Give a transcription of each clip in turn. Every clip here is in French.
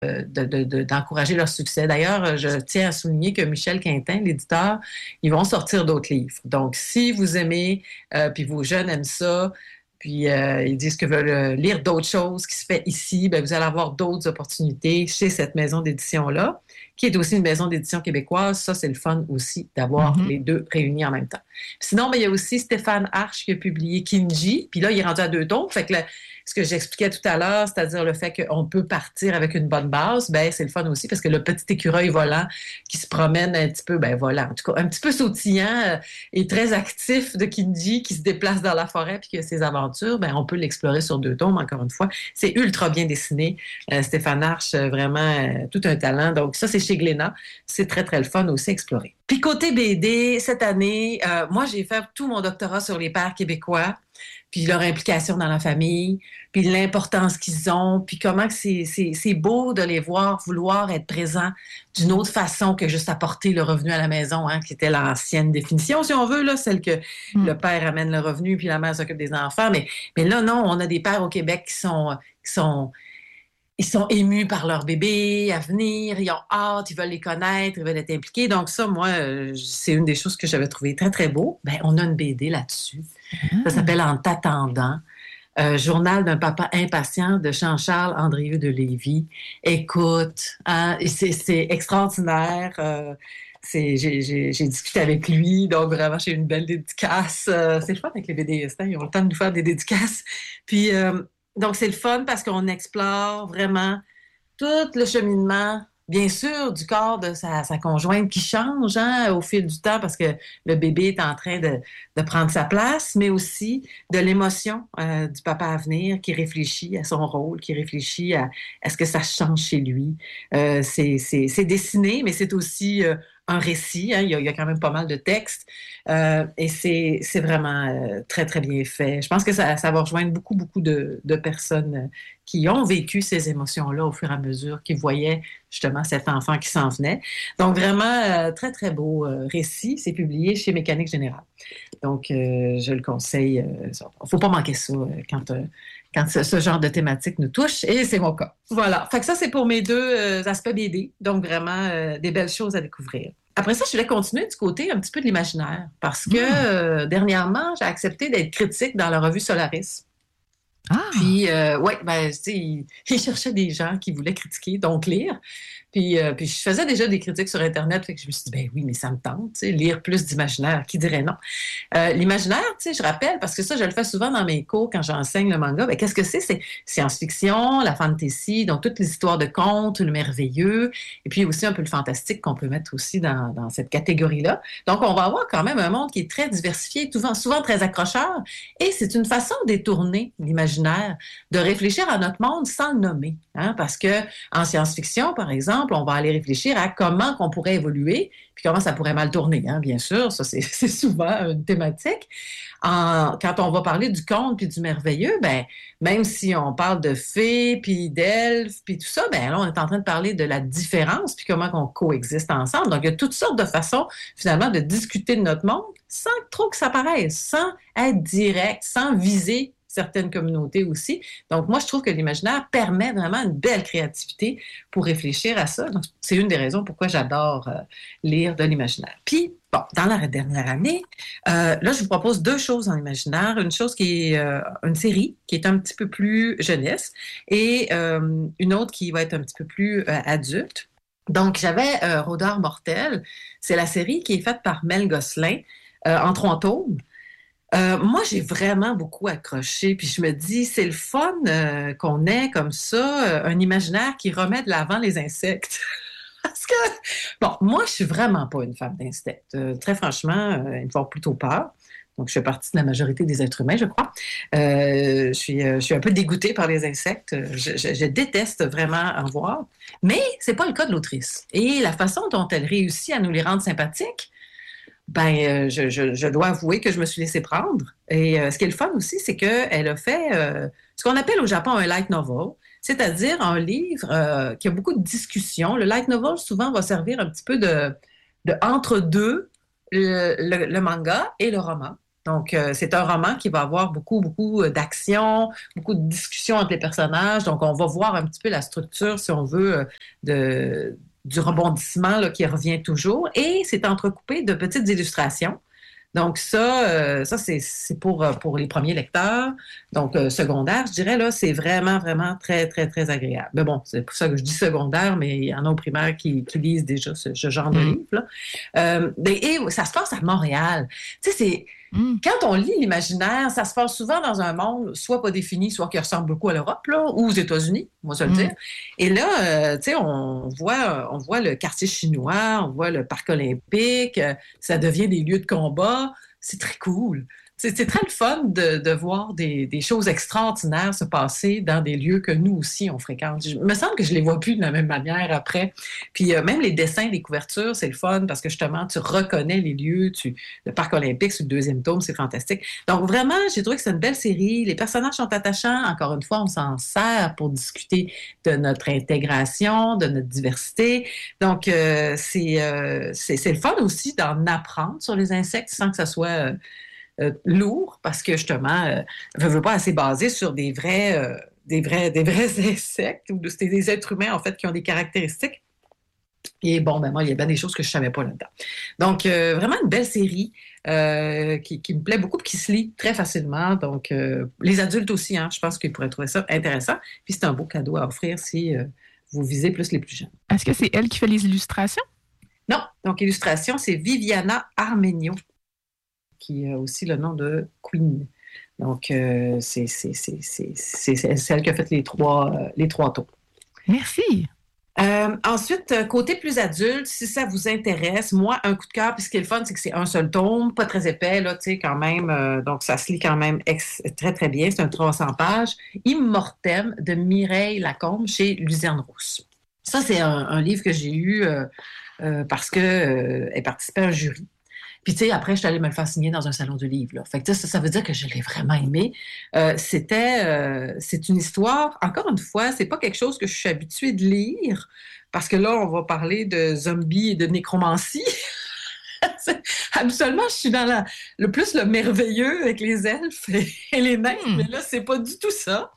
d'encourager leur succès. D'ailleurs, je tiens à souligner que Michel Quintin, l'éditeur, ils vont sortir d'autres livres. Donc, si vous aimez, puis vos jeunes aiment ça, puis ils disent que veulent lire d'autres choses qui se fait ici, ben, vous allez avoir d'autres opportunités chez cette maison d'édition-là, qui est aussi une maison d'édition québécoise. Ça, c'est le fun aussi d'avoir les deux réunis en même temps. Puis sinon, ben, il y a aussi Stéphane Arche qui a publié Kinji, puis là, il est rendu à 2 tomes. Fait que ce que j'expliquais tout à l'heure, c'est-à-dire le fait qu'on peut partir avec une bonne base, ben c'est le fun aussi parce que le petit écureuil volant qui se promène un petit peu, ben volant, en tout cas un petit peu sautillant et très actif de Kinji qui se déplace dans la forêt puis qui a ses aventures, ben on peut l'explorer sur 2 tomes, encore une fois. C'est ultra bien dessiné. Stéphane Arche, vraiment tout un talent. Donc ça, c'est chez Glénat. C'est très, très le fun aussi à explorer. Puis côté BD, cette année, moi, j'ai fait tout mon doctorat sur les pères québécois, puis leur implication dans la famille, puis l'importance qu'ils ont, puis comment que c'est beau de les voir vouloir être présents d'une autre façon que juste apporter le revenu à la maison, hein, qui était l'ancienne définition, si on veut, là, celle que le père amène le revenu, puis la mère s'occupe des enfants. Mais là, non, on a des pères au Québec qui sont émus par leur bébé à venir, ils ont hâte, ils veulent les connaître, ils veulent être impliqués. Donc ça, moi, c'est une des choses que j'avais trouvé très, très beau. Ben, on a une BD là-dessus. Ça s'appelle En t'attendant. Journal d'un papa impatient de Jean-Charles Andrieux de Lévis. Écoute, hein, c'est extraordinaire. J'ai discuté avec lui, donc vraiment, j'ai eu une belle dédicace. C'est le fun avec les BDistes, hein, ils ont le temps de nous faire des dédicaces. Puis, donc, c'est le fun parce qu'on explore vraiment tout le cheminement, bien sûr, du corps de sa conjointe qui change, hein, au fil du temps parce que le bébé est en train de prendre sa place, mais aussi de l'émotion du papa à venir qui réfléchit à son rôle, qui réfléchit à ce que ça change chez lui. C'est dessiné, mais c'est aussi un récit. Hein, il y a quand même pas mal de textes et c'est vraiment très, très bien fait. Je pense que ça va rejoindre beaucoup, beaucoup de personnes qui ont vécu ces émotions-là au fur et à mesure, qui voyaient justement cet enfant qui s'en venait. Donc, vraiment, très, très beau récit. C'est publié chez Mécanique Générale. Donc, je le conseille. Il ne faut pas manquer ça quand ce genre de thématique nous touche, et c'est mon cas. Voilà. Fait que ça, c'est pour mes 2 aspects BD. Donc, vraiment, des belles choses à découvrir. Après ça, je voulais continuer du côté un petit peu de l'imaginaire parce que dernièrement, j'ai accepté d'être critique dans la revue Solaris. Puis, ouais, ben, tu sais, il cherchait des gens qui voulaient critiquer, donc lire. Puis je faisais déjà des critiques sur Internet, fait que je me suis dit, ben oui, mais ça me tente, tu sais, lire plus d'imaginaire, qui dirait non? L'imaginaire, tu sais, je rappelle, parce que ça, je le fais souvent dans mes cours quand j'enseigne le manga, ben qu'est-ce que c'est? C'est science-fiction, la fantasy, donc toutes les histoires de contes, le merveilleux, et puis aussi un peu le fantastique qu'on peut mettre aussi dans cette catégorie-là. Donc, on va avoir quand même un monde qui est très diversifié, souvent très accrocheur, et c'est une façon détournée l'imaginaire, de réfléchir à notre monde sans le nommer, hein, parce que en science-fiction, par exemple, on va aller réfléchir à comment on pourrait évoluer, puis comment ça pourrait mal tourner, hein, bien sûr, ça c'est souvent une thématique. Quand on va parler du conte puis du merveilleux, ben même si on parle de fées puis d'elfes puis tout ça, ben là on est en train de parler de la différence puis comment on coexiste ensemble. Donc il y a toutes sortes de façons finalement de discuter de notre monde sans trop que ça paraisse, sans être direct, sans viser certaines communautés aussi. Donc, moi, je trouve que l'imaginaire permet vraiment une belle créativité pour réfléchir à ça. Donc, c'est une des raisons pourquoi j'adore lire de l'imaginaire. Puis, bon, dans la dernière année, là, je vous propose 2 choses en imaginaire. Une chose qui est une série qui est un petit peu plus jeunesse et une autre qui va être un petit peu plus adulte. Donc, j'avais Rôdeur mortel. C'est la série qui est faite par Mel Gosselin en 3 tomes. Moi, j'ai vraiment beaucoup accroché, puis je me dis, c'est le fun qu'on ait comme ça un imaginaire qui remet de l'avant les insectes. Parce que, bon, moi, je suis vraiment pas une fan d'insectes. Très franchement, ils me font plutôt peur. Donc, je fais partie de la majorité des êtres humains, je crois. Je suis un peu dégoûtée par les insectes. Je déteste vraiment en voir. Mais c'est pas le cas de l'autrice. Et la façon dont elle réussit à nous les rendre sympathiques, ben, je dois avouer que je me suis laissée prendre. Et ce qui est le fun aussi, c'est qu'elle a fait ce qu'on appelle au Japon un light novel, c'est-à-dire un livre qui a beaucoup de discussions. Le light novel, souvent, va servir un petit peu de entre-deux le manga et le roman. Donc, c'est un roman qui va avoir beaucoup, beaucoup d'action, beaucoup de discussions entre les personnages. Donc, on va voir un petit peu la structure, si on veut, du rebondissement là, qui revient toujours. Et c'est entrecoupé de petites illustrations. Donc ça c'est pour les premiers lecteurs, donc secondaire, je dirais, là, c'est vraiment, vraiment très, très, très agréable. Mais bon, c'est pour ça que je dis secondaire, mais il y en a au primaire qui lisent déjà ce genre de Mm. livre-là. Et ça se passe à Montréal. Tu sais, c'est... Mm. Quand on lit l'imaginaire, ça se passe souvent dans un monde soit pas défini, soit qui ressemble beaucoup à l'Europe, là, ou aux États-Unis, on va se le dire. Mm. Et là, tu sais, on voit le quartier chinois, on voit le parc olympique, ça devient des lieux de combat. C'est très cool. C'est très le fun de voir des choses extraordinaires se passer dans des lieux que nous aussi on fréquente. Il me semble que je les vois plus de la même manière après. Puis même les dessins des couvertures, c'est le fun parce que justement, tu reconnais les lieux. Le parc olympique sur le deuxième tome, c'est fantastique. Donc vraiment, j'ai trouvé que c'est une belle série. Les personnages sont attachants. Encore une fois, on s'en sert pour discuter de notre intégration, de notre diversité. Donc, c'est le fun aussi d'en apprendre sur les insectes sans que ça soit lourd, parce que justement, je veux pas assez basé sur des vrais insectes, ou c'est des êtres humains, en fait, qui ont des caractéristiques. Et bon, ben moi, il y a bien des choses que je savais pas là-dedans. Donc, vraiment une belle série qui me plaît beaucoup et qui se lit très facilement. Donc, les adultes aussi, hein, je pense qu'ils pourraient trouver ça intéressant. Puis, c'est un beau cadeau à offrir si vous visez plus les plus jeunes. Est-ce que c'est elle qui fait les illustrations? Non, donc illustration, c'est Viviana Armenio, qui a aussi le nom de Queen. Donc, c'est celle qui a fait les trois tours. Merci. Ensuite, côté plus adulte, si ça vous intéresse, moi, un coup de cœur, puis ce qui est le fun, c'est que c'est un seul tome, pas très épais, là, tu sais, quand même, donc ça se lit quand même très, très bien, c'est un 300 pages. Immortem de Mireille Lacombe chez Luzerne Rousse. Ça, c'est un livre que j'ai eu parce qu'elle participait à un jury. Puis, tu sais, après, je suis allée me le faire signer dans un salon de livres, là. Fait que, ça veut dire que je l'ai vraiment aimé. C'est une histoire, encore une fois, c'est pas quelque chose que je suis habituée de lire, parce que là, on va parler de zombies et de nécromancie. Habituellement, je suis dans le merveilleux avec les elfes et les nains, mais Hmm. là, c'est pas du tout ça.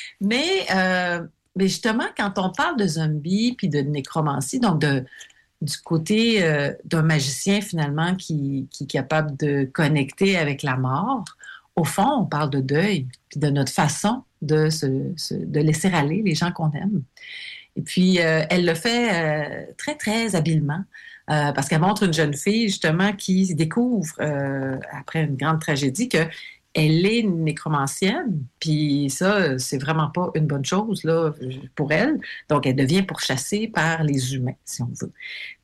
Mais justement, quand on parle de zombies puis de nécromancie, donc du côté d'un magicien finalement qui est capable de connecter avec la mort. Au fond, on parle de deuil, puis de notre façon de laisser aller les gens qu'on aime. Et puis, elle le fait très, très habilement, parce qu'elle montre une jeune fille, justement, qui découvre, après une grande tragédie, que elle est une nécromancienne, puis ça, c'est vraiment pas une bonne chose là, pour elle. Donc, elle devient pourchassée par les humains, si on veut.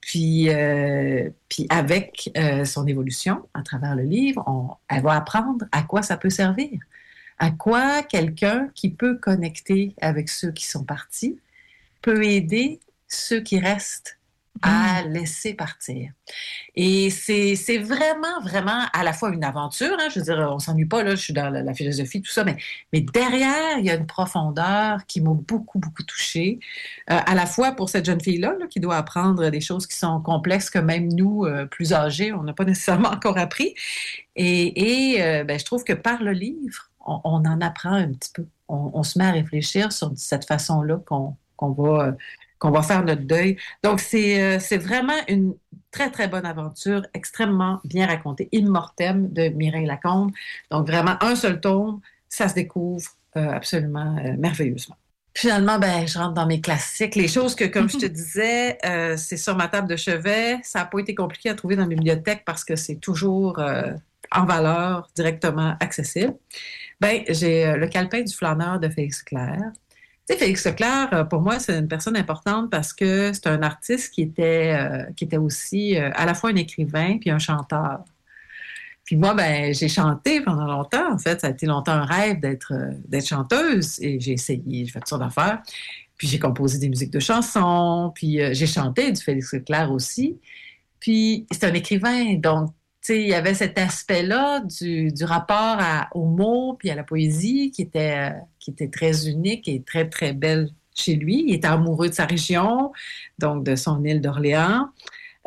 Puis avec son évolution à travers le livre, elle va apprendre à quoi ça peut servir. À quoi quelqu'un qui peut connecter avec ceux qui sont partis peut aider ceux qui restent Hmm. à laisser partir. Et c'est vraiment, vraiment à la fois une aventure, hein, je veux dire, on s'ennuie pas, là, je suis dans la philosophie, tout ça, mais derrière, il y a une profondeur qui m'a beaucoup, beaucoup touchée, à la fois pour cette jeune fille-là, là, qui doit apprendre des choses qui sont complexes que même nous, plus âgés, on n'a pas nécessairement encore appris. Ben, je trouve que par le livre, on en apprend un petit peu. On se met à réfléchir sur cette façon-là qu'on va faire notre deuil. Donc, c'est vraiment une très, très bonne aventure, extrêmement bien racontée. Immortem de Mireille Lacombe. Donc, vraiment, un seul tome, ça se découvre absolument merveilleusement. Finalement, ben, je rentre dans mes classiques. Les choses que, comme je te disais, c'est sur ma table de chevet. Ça n'a pas été compliqué à trouver dans la bibliothèque parce que c'est toujours en valeur, directement accessible. Ben, j'ai le calepin du flâneur de Félix Leclerc. Tu sais, Félix Leclerc, pour moi, c'est une personne importante parce que c'est un artiste qui était aussi à la fois un écrivain puis un chanteur. Puis moi, ben, j'ai chanté pendant longtemps. En fait, ça a été longtemps un rêve d'être chanteuse et j'ai essayé, j'ai fait toutes sortes d'affaires. Puis j'ai composé des musiques de chansons, puis j'ai chanté du Félix Leclerc aussi. Puis c'est un écrivain, donc tu sais, il y avait cet aspect-là du rapport aux mots puis à la poésie qui était très unique et très, très belle chez lui. Il était amoureux de sa région, donc de son île d'Orléans.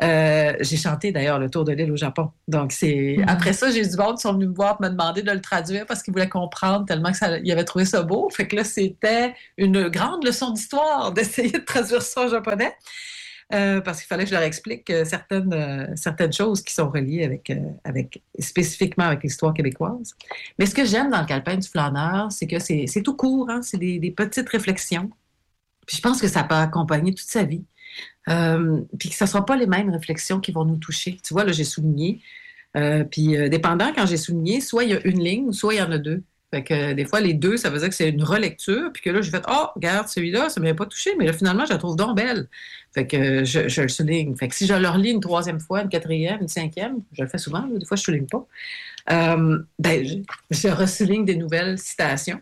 J'ai chanté d'ailleurs le Tour de l'île au Japon. Donc, après ça, j'ai du monde qui sont venus me voir pour me demander de le traduire parce qu'ils voulaient comprendre tellement ils avaient trouvé ça beau. Fait que là, c'était une grande leçon d'histoire d'essayer de traduire ça en japonais. Parce qu'il fallait que je leur explique certaines choses qui sont reliées spécifiquement avec l'histoire québécoise. Mais ce que j'aime dans le calepin du flâneur, c'est que c'est tout court, hein, c'est des petites réflexions. Puis je pense que ça peut accompagner toute sa vie. Puis que ce ne sera pas les mêmes réflexions qui vont nous toucher. Tu vois, là, j'ai souligné. Puis dépendant, quand j'ai souligné, soit il y a une ligne, soit il y en a deux. Fait que des fois, les deux, ça veut dire que c'est une relecture, puis que là, j'ai fait, oh, regarde, celui-là, ça ne m'avait pas touché, mais là, finalement, je la trouve donc belle. Fait que je le souligne. Fait que si je le relis une troisième fois, une quatrième, une cinquième, je le fais souvent, là, des fois, je ne souligne pas, je ressouligne des nouvelles citations.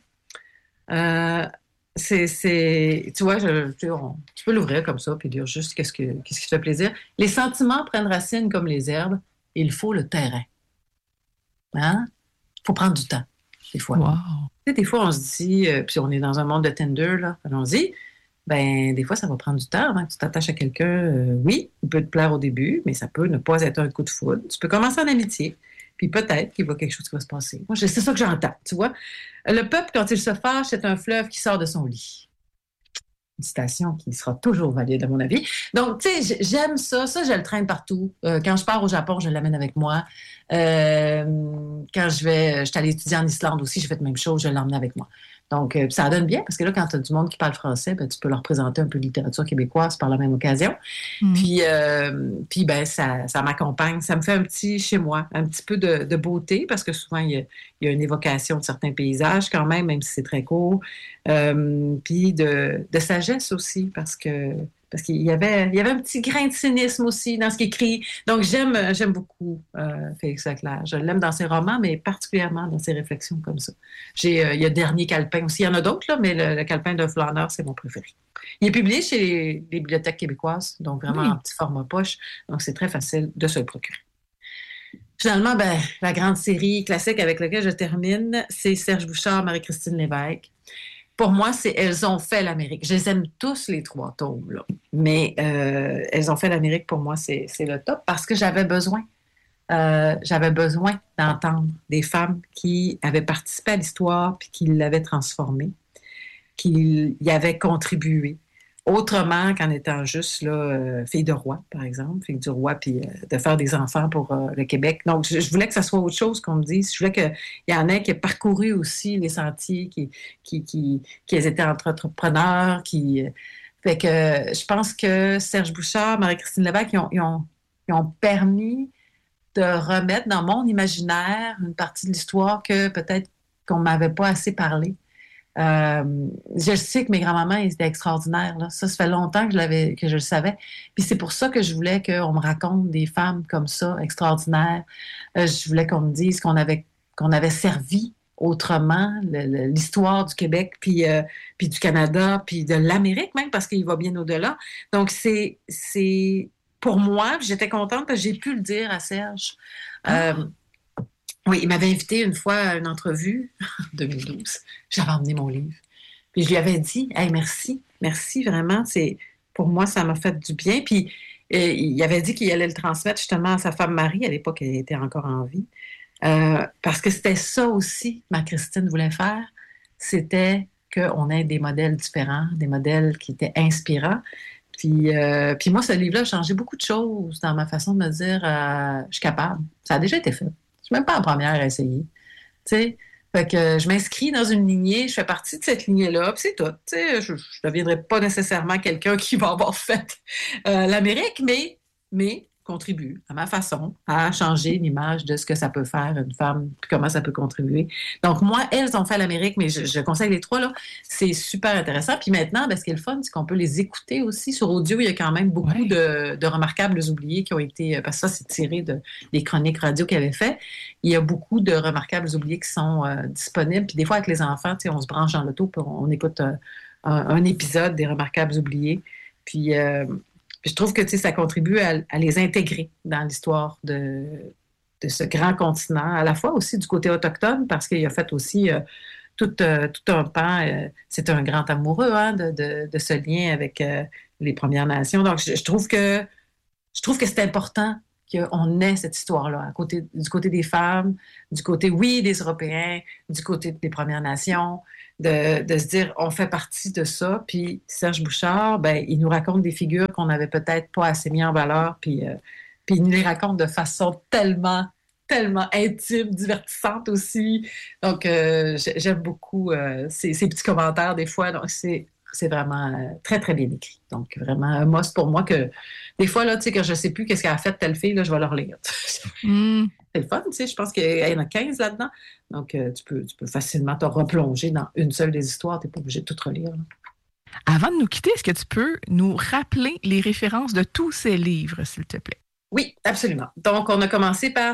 Tu vois, tu peux l'ouvrir comme ça, puis dire juste qu'est-ce qui te fait plaisir. Les sentiments prennent racine comme les herbes, il faut le terrain. Hein? Il faut prendre du temps. Des fois. Wow. Tu sais, des fois, on se dit, puis on est dans un monde de Tinder, là, allons-y, des fois, ça va prendre du temps avant que tu t'attaches à quelqu'un. Oui, il peut te plaire au début, mais ça peut ne pas être un coup de foudre. Tu peux commencer en amitié, puis peut-être qu'il va quelque chose qui va se passer. Moi, c'est ça que j'entends, tu vois. Le peuple, quand il se fâche, c'est un fleuve qui sort de son lit. Une citation qui sera toujours valide, à mon avis. Donc, tu sais, j'aime ça. Ça, je le traîne partout. Quand je pars au Japon, je l'amène avec moi. Quand je suis allée étudier en Islande aussi, j'ai fait la même chose, je l'emmène avec moi. Donc, ça donne bien, parce que là, quand tu as du monde qui parle français, tu peux leur présenter un peu de littérature québécoise par la même occasion. Puis, ça m'accompagne. Ça me fait un petit, chez moi, un petit peu de beauté, parce que souvent, il y a une évocation de certains paysages quand même si c'est très court. Puis de sagesse aussi, parce qu'il y avait un petit grain de cynisme aussi dans ce qu'il écrit. Donc, j'aime beaucoup Félix Leclerc. Je l'aime dans ses romans, mais particulièrement dans ses réflexions comme ça. Il y a Dernier Calepin aussi. Il y en a d'autres, là, mais le Calepin d'un flâneur, c'est mon préféré. Il est publié chez les bibliothèques québécoises, donc vraiment en petit format poche. Donc, c'est très facile de se le procurer. Finalement, la grande série classique avec laquelle je termine, c'est Serge Bouchard, Marie-Christine Lévesque. Pour moi, c'est Elles ont fait l'Amérique. Je les aime tous, les trois tomes, là. Mais Elles ont fait l'Amérique, pour moi, c'est le top parce que j'avais besoin d'entendre des femmes qui avaient participé à l'histoire puis qui l'avaient transformée, qui y avaient contribué. Autrement qu'en étant juste là, fille de roi, par exemple, fille du roi, puis de faire des enfants pour le Québec. Donc, je voulais que ça soit autre chose qu'on me dise. Je voulais qu'il y en ait qui aient parcouru aussi les sentiers, qui étaient entrepreneurs, Fait que je pense que Serge Bouchard, Marie-Christine Lévesque, ils ont permis de remettre dans mon imaginaire une partie de l'histoire que peut-être qu'on ne m'avait pas assez parlé. Je sais que mes grands-mamans étaient extraordinaires. Là. Ça fait longtemps que je le savais. Puis c'est pour ça que je voulais qu'on me raconte des femmes comme ça, extraordinaires. Je voulais qu'on me dise qu'on avait servi autrement l'histoire du Québec, puis du Canada, puis de l'Amérique même, parce qu'il va bien au-delà. Donc c'est pour moi, j'étais contente parce que j'ai pu le dire à Serge. Oui, il m'avait invité une fois à une entrevue en 2012. J'avais emmené mon livre. Puis je lui avais dit, hey, merci vraiment. Pour moi, ça m'a fait du bien. Puis il avait dit qu'il allait le transmettre justement à sa femme Marie. À l'époque, elle était encore en vie. Parce que c'était ça aussi que ma Christine voulait faire. C'était qu'on ait des modèles différents, des modèles qui étaient inspirants. Puis moi, ce livre-là a changé beaucoup de choses dans ma façon de me dire, je suis capable. Ça a déjà été fait. Je suis même pas en première à essayer. Tu sais, fait que je m'inscris dans une lignée, je fais partie de cette lignée-là, puis c'est tout. Tu sais, je ne deviendrai pas nécessairement quelqu'un qui va avoir fait l'Amérique, mais contribue à ma façon à changer l'image de ce que ça peut faire une femme, puis comment ça peut contribuer. Donc moi, Elles ont fait l'Amérique, mais je conseille les trois, là. C'est super intéressant. Puis maintenant, ce qui est le fun, c'est qu'on peut les écouter aussi. Sur audio, il y a quand même beaucoup de remarquables oubliés qui ont été, parce que ça, c'est tiré des chroniques radio qu'ils avaient fait. Il y a beaucoup de remarquables oubliés qui sont disponibles. Puis des fois, avec les enfants, tu sais, on se branche dans l'auto, puis on écoute un épisode des remarquables oubliés. Puis je trouve que ça contribue à les intégrer dans l'histoire de ce grand continent, à la fois aussi du côté autochtone, parce qu'il a fait aussi tout un pan. C'est un grand amoureux de ce lien avec les Premières Nations. Donc, je trouve que je trouve que c'est important qu'on ait cette histoire-là, du côté des femmes, du côté, oui, des Européens, du côté des Premières Nations, de se dire, on fait partie de ça. Puis Serge Bouchard, ben, il nous raconte des figures qu'on n'avait peut-être pas assez mis en valeur, puis il nous les raconte de façon tellement intime, divertissante aussi. Donc, j'aime beaucoup ces petits commentaires des fois. Donc, c'est vraiment très, très bien écrit. Donc, vraiment un must pour moi que des fois, là, tu sais, que je ne sais plus qu'est-ce qu'elle a fait telle fille, là, je vais le relire. C'est le fun, tu sais, je pense qu'il y en a 15 là-dedans. Donc, tu peux facilement te replonger dans une seule des histoires. Tu n'es pas obligé de tout relire. Là. Avant de nous quitter, est-ce que tu peux nous rappeler les références de tous ces livres, s'il te plaît? Oui, absolument. Donc, on a commencé par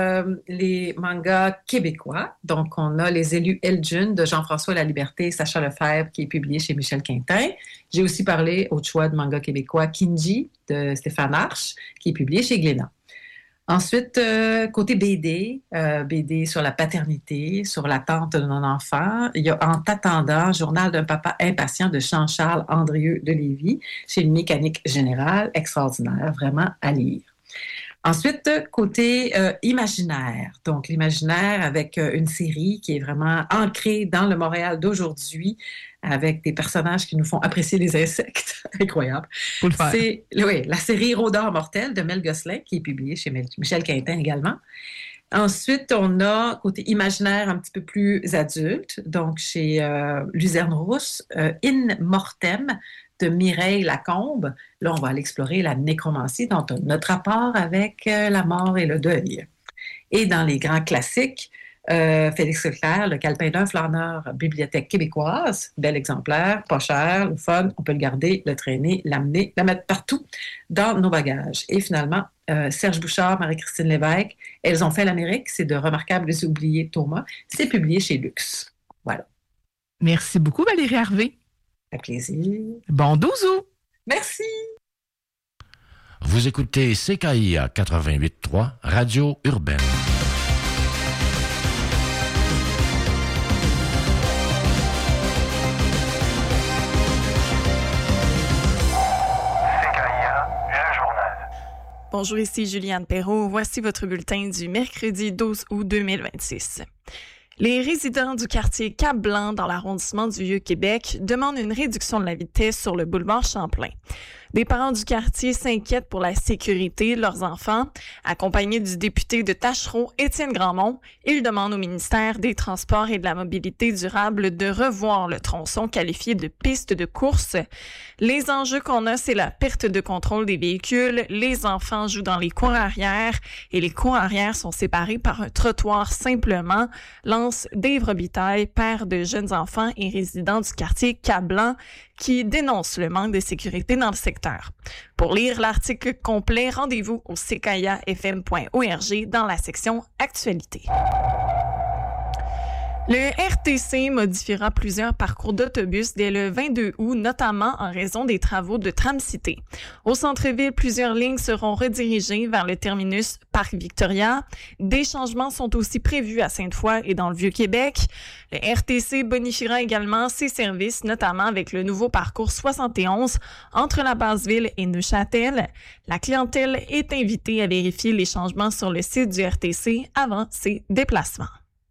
les mangas québécois. Donc, on a Les élus Eljun de Jean-François Laliberté et Sacha Lefebvre qui est publié chez Michel Quintin. J'ai aussi parlé au choix de manga québécois Kinji de Stéphane Arche qui est publié chez Glénat. Ensuite, côté BD, BD sur la paternité, sur l'attente d'un enfant, il y a En t'attendant, Journal d'un papa impatient de Jean-Charles Andrieux de Lévis chez le Mécanique Générale, extraordinaire, vraiment à lire. Ensuite, côté imaginaire, donc l'imaginaire avec une série qui est vraiment ancrée dans le Montréal d'aujourd'hui, avec des personnages qui nous font apprécier les insectes. Incroyable. Faut le faire. C'est la série Rôdeurs mortels de Mel Gosselin, qui est publiée chez Michel Quintin également. Ensuite, on a, côté imaginaire, un petit peu plus adulte, donc chez Luzerne Rousse, In Mortem de Mireille Lacombe. Là, on va aller explorer la nécromancie, donc notre rapport avec la mort et le deuil. Et dans les grands classiques, Félix Leclerc, Le calepin d'un flâneur, Bibliothèque québécoise, bel exemplaire, pas cher, le fun, on peut le garder, le traîner, l'amener, la mettre partout dans nos bagages. Et finalement, Serge Bouchard, Marie-Christine Lévesque, Elles ont fait l'Amérique, c'est de Remarquables et oubliés Thomas, c'est publié chez Luxe. Voilà. Merci beaucoup, Valérie Harvey. Avec plaisir. Bon douzou! Merci! Vous écoutez CKIA 88.3, Radio Urbaine. Bonjour, ici Juliane Perrault. Voici votre bulletin du mercredi 12 août 2026. Les résidents du quartier Cap-Blanc dans l'arrondissement du Vieux-Québec demandent une réduction de la vitesse sur le boulevard Champlain. Des parents du quartier s'inquiètent pour la sécurité de leurs enfants. Accompagnés du député de Taschereau, Étienne Grandmont, ils demandent au ministère des Transports et de la Mobilité durable de revoir le tronçon qualifié de piste de course. Les enjeux qu'on a, c'est la perte de contrôle des véhicules. Les enfants jouent dans les cours arrière et les cours arrière sont séparés par un trottoir simplement, lance Dave Robitaille, père de jeunes enfants et résident du quartier Cap-Blanc, qui dénonce le manque de sécurité dans le secteur. Pour lire l'article complet, rendez-vous au ckayafm.org dans la section Actualité. Le RTC modifiera plusieurs parcours d'autobus dès le 22 août, notamment en raison des travaux de Tram-Cité. Au centre-ville, plusieurs lignes seront redirigées vers le terminus Parc Victoria. Des changements sont aussi prévus à Sainte-Foy et dans le Vieux-Québec. Le RTC bonifiera également ses services, notamment avec le nouveau parcours 71 entre la Basse-Ville et Neuchâtel. La clientèle est invitée à vérifier les changements sur le site du RTC avant ses déplacements.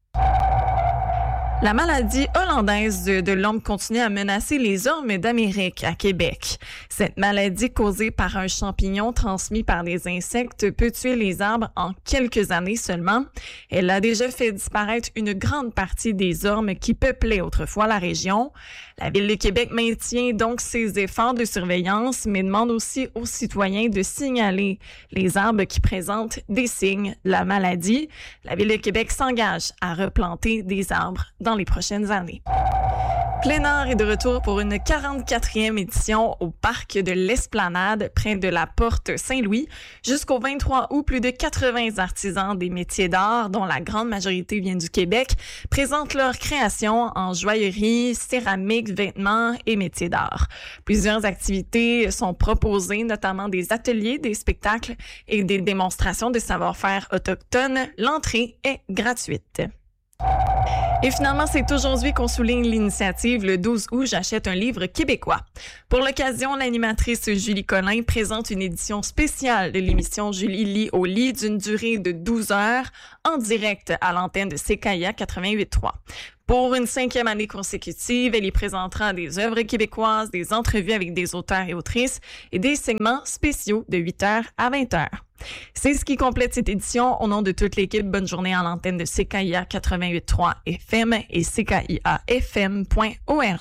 La maladie hollandaise de l'orme continue à menacer les ormes d'Amérique à Québec. Cette maladie causée par un champignon transmis par des insectes peut tuer les arbres en quelques années seulement. Elle a déjà fait disparaître une grande partie des ormes qui peuplaient autrefois la région. La Ville de Québec maintient donc ses efforts de surveillance, mais demande aussi aux citoyens de signaler les arbres qui présentent des signes de la maladie. La Ville de Québec s'engage à replanter des arbres dans les prochaines années. Plein Air est de retour pour une 44e édition au parc de l'Esplanade, près de la Porte Saint-Louis. Jusqu'au 23 août, plus de 80 artisans des métiers d'art, dont la grande majorité vient du Québec, présentent leurs créations en joaillerie, céramique, vêtements et métiers d'art. Plusieurs activités sont proposées, notamment des ateliers, des spectacles et des démonstrations de savoir-faire autochtones. L'entrée est gratuite. Et finalement, c'est aujourd'hui qu'on souligne l'initiative le 12 août, j'achète un livre québécois. Pour l'occasion, l'animatrice Julie Collin présente une édition spéciale de l'émission Julie lit au lit d'une durée de 12 heures en direct à l'antenne de CKIA 88.3. Pour une 5e année consécutive, elle y présentera des œuvres québécoises, des entrevues avec des auteurs et autrices et des segments spéciaux de 8h à 20h. C'est ce qui complète cette édition. Au nom de toute l'équipe, bonne journée à l'antenne de CKIA 88.3 FM et CKIAFM.org.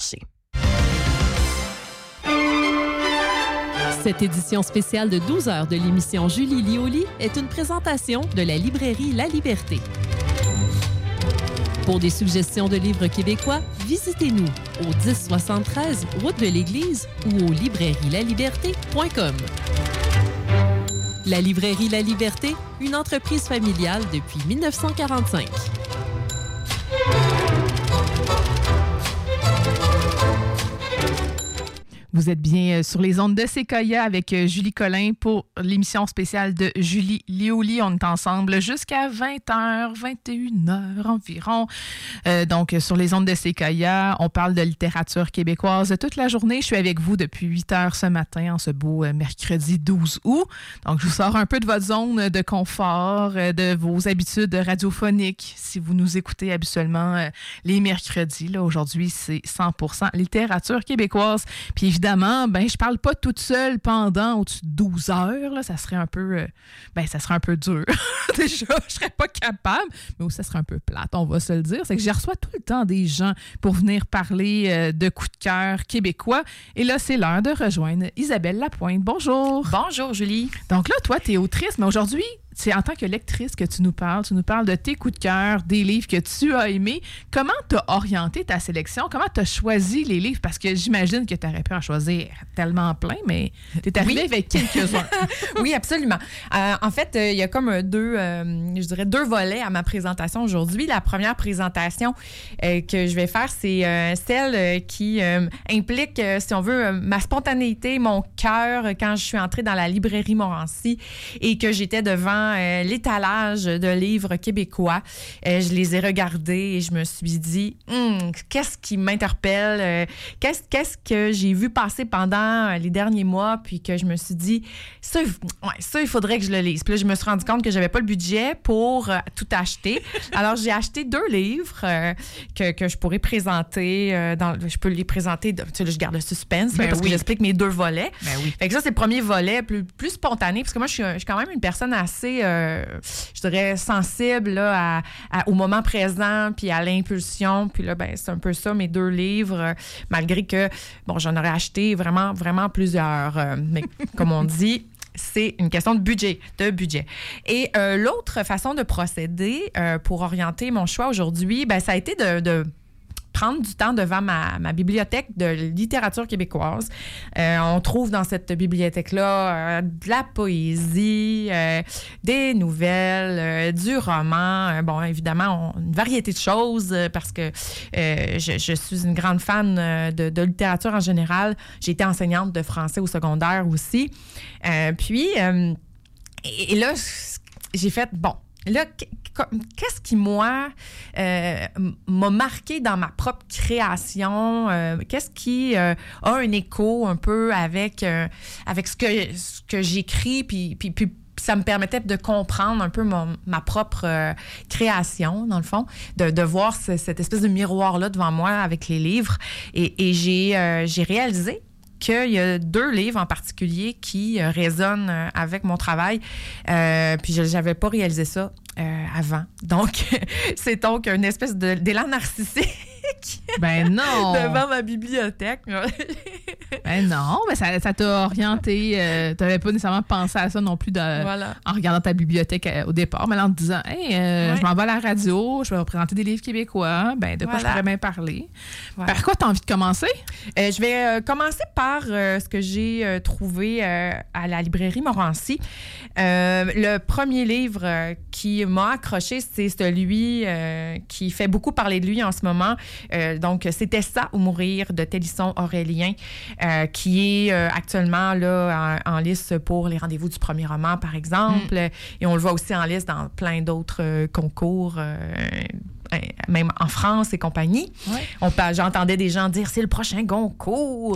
Cette édition spéciale de 12 heures de l'émission Julie lit au lit est une présentation de la librairie La Liberté. Pour des suggestions de livres québécois, visitez-nous au 1073 route de l'Église ou au librairielaliberté.com. La librairie La Liberté, une entreprise familiale depuis 1945. Vous êtes bien sur les ondes de CKIA avec Julie Collin pour l'émission spéciale de Julie lit au lit. On est ensemble jusqu'à 20h, 21h environ. Donc, sur les ondes de CKIA, on parle de littérature québécoise toute la journée. Je suis avec vous depuis 8h ce matin, en ce beau mercredi 12 août. Donc, je vous sors un peu de votre zone de confort, de vos habitudes radiophoniques. Si vous nous écoutez habituellement les mercredis, là, aujourd'hui, c'est 100% littérature québécoise. Puis évidemment, je parle pas toute seule pendant au-dessus de 12 heures. Là, ça serait un peu dur. Déjà, je serais pas capable, mais aussi ça serait un peu plate, on va se le dire. C'est que je reçois tout le temps des gens pour venir parler de coups de cœur québécois. Et là, c'est l'heure de rejoindre Isabelle Lapointe. Bonjour. Bonjour, Julie. Donc là, toi, tu es autrice, mais aujourd'hui, c'est en tant que lectrice que tu nous parles. Tu nous parles de tes coups de cœur, des livres que tu as aimés. Comment tu as orienté ta sélection? Comment tu as choisi les livres? Parce que j'imagine que tu aurais pu en choisir tellement plein, mais tu es arrivée avec quelques-uns. Oui, absolument. En fait, il y a comme deux volets à ma présentation aujourd'hui. La première présentation que je vais faire, c'est celle qui implique, si on veut, ma spontanéité, mon cœur quand je suis entrée dans la librairie Montmorency et que j'étais devant l'étalage de livres québécois. Je les ai regardés et je me suis dit, qu'est-ce qui m'interpelle? Qu'est-ce que j'ai vu passer pendant les derniers mois? Puis que je me suis dit, ça, il faudrait que je le lise. Puis là, je me suis rendu compte que j'avais pas le budget pour tout acheter. Alors, j'ai acheté 2 livres que je pourrais présenter. Je peux les présenter. Tu sais, là, je garde le suspense parce que j'explique mes 2 volets. Fait que ça, c'est le premier volet, plus spontané, parce que moi, je suis quand même une personne assez, je dirais, sensible là, au moment présent, puis à l'impulsion. Puis là, c'est un peu ça, mes 2 livres, malgré que, j'en aurais acheté vraiment, vraiment plusieurs. Mais comme on dit, c'est une question de budget. Et l'autre façon de procéder pour orienter mon choix aujourd'hui, ça a été de prendre du temps devant ma bibliothèque de littérature québécoise. On trouve dans cette bibliothèque-là de la poésie, des nouvelles, du roman, évidemment, une variété de choses parce que je suis une grande fan de littérature en général. J'ai été enseignante de français au secondaire aussi. Et là, j'ai fait, là, qu'est-ce qui, moi, m'a marqué dans ma propre création? Qu'est-ce qui a un écho un peu avec ce que j'écris, puis ça me permettait de comprendre un peu ma propre création, dans le fond, de voir cette espèce de miroir-là devant moi avec les livres. Et j'ai réalisé qu'il y a 2 livres en particulier qui résonnent avec mon travail. Puis je n'avais pas réalisé ça avant. Donc, c'est donc une espèce d'élan narcissique. Non! Devant ma bibliothèque. Non, mais ça t'a orienté. Tu n'avais pas nécessairement pensé à ça non plus en regardant ta bibliothèque au départ, mais en te disant, je m'en vais à la radio, je vais représenter des livres québécois, de quoi je pourrais bien parler. Par quoi tu as envie de commencer? Je vais commencer par ce que j'ai trouvé à la librairie Montmorency. Le premier livre qui m'a accroché, c'est celui qui fait beaucoup parler de lui en ce moment. Donc, c'était Ça ou mourir de Télisson Aurélien, qui est actuellement là en liste pour les rendez-vous du premier roman, par exemple. Et on le voit aussi en liste dans plein d'autres concours même en France et compagnie. Ouais. J'entendais des gens dire « c'est le prochain Goncourt ».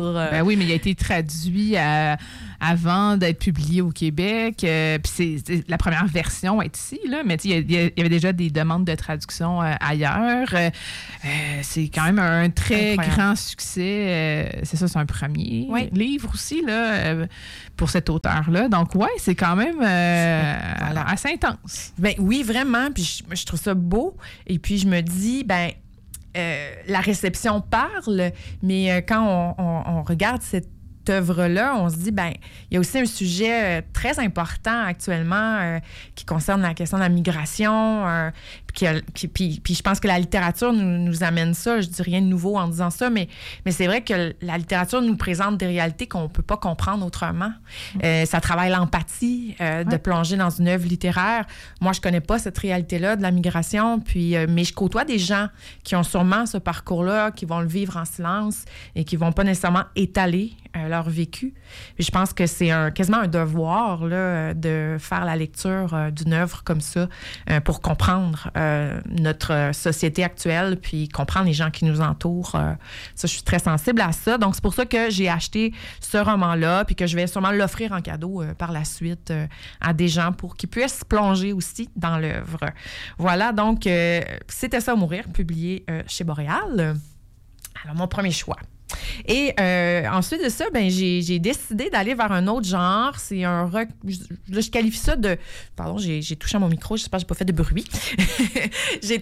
Ben oui, mais il a été traduit avant d'être publié au Québec. Puis la première version est ici, là, mais il y avait déjà des demandes de traduction ailleurs. C'est quand même un très grand succès. C'est un premier livre aussi là, pour cet auteur-là. Donc, c'est quand même assez intense. Ben oui, vraiment. Puis je trouve ça beau. Et puis, je me dis, la réception parle, mais quand on regarde cette œuvre-là, on se dit, il y a aussi un sujet très important actuellement qui concerne la question de la migration. Puis je pense que la littérature nous amène ça. Je dis rien de nouveau en disant ça, mais c'est vrai que la littérature nous présente des réalités qu'on ne peut pas comprendre autrement. Ça travaille l'empathie de plonger dans une œuvre littéraire. Moi, je connais pas cette réalité-là de la migration, mais je côtoie des gens qui ont sûrement ce parcours-là, qui vont le vivre en silence et qui vont pas nécessairement étaler leur vécu. Et je pense que c'est quasiment un devoir là, de faire la lecture d'une œuvre comme ça pour comprendre notre société actuelle, puis comprendre les gens qui nous entourent. Ça, je suis très sensible à ça. Donc, c'est pour ça que j'ai acheté ce roman-là, puis que je vais sûrement l'offrir en cadeau par la suite à des gens pour qu'ils puissent plonger aussi dans l'œuvre. Voilà, donc, c'était ça, Mourir, publié chez Boréal. Alors, mon premier choix. Et ensuite de ça, j'ai décidé d'aller vers un autre genre. C'est là, je qualifie ça de... Pardon, j'ai touché à mon micro. J'espère que j'ai pas fait de bruit. J'ai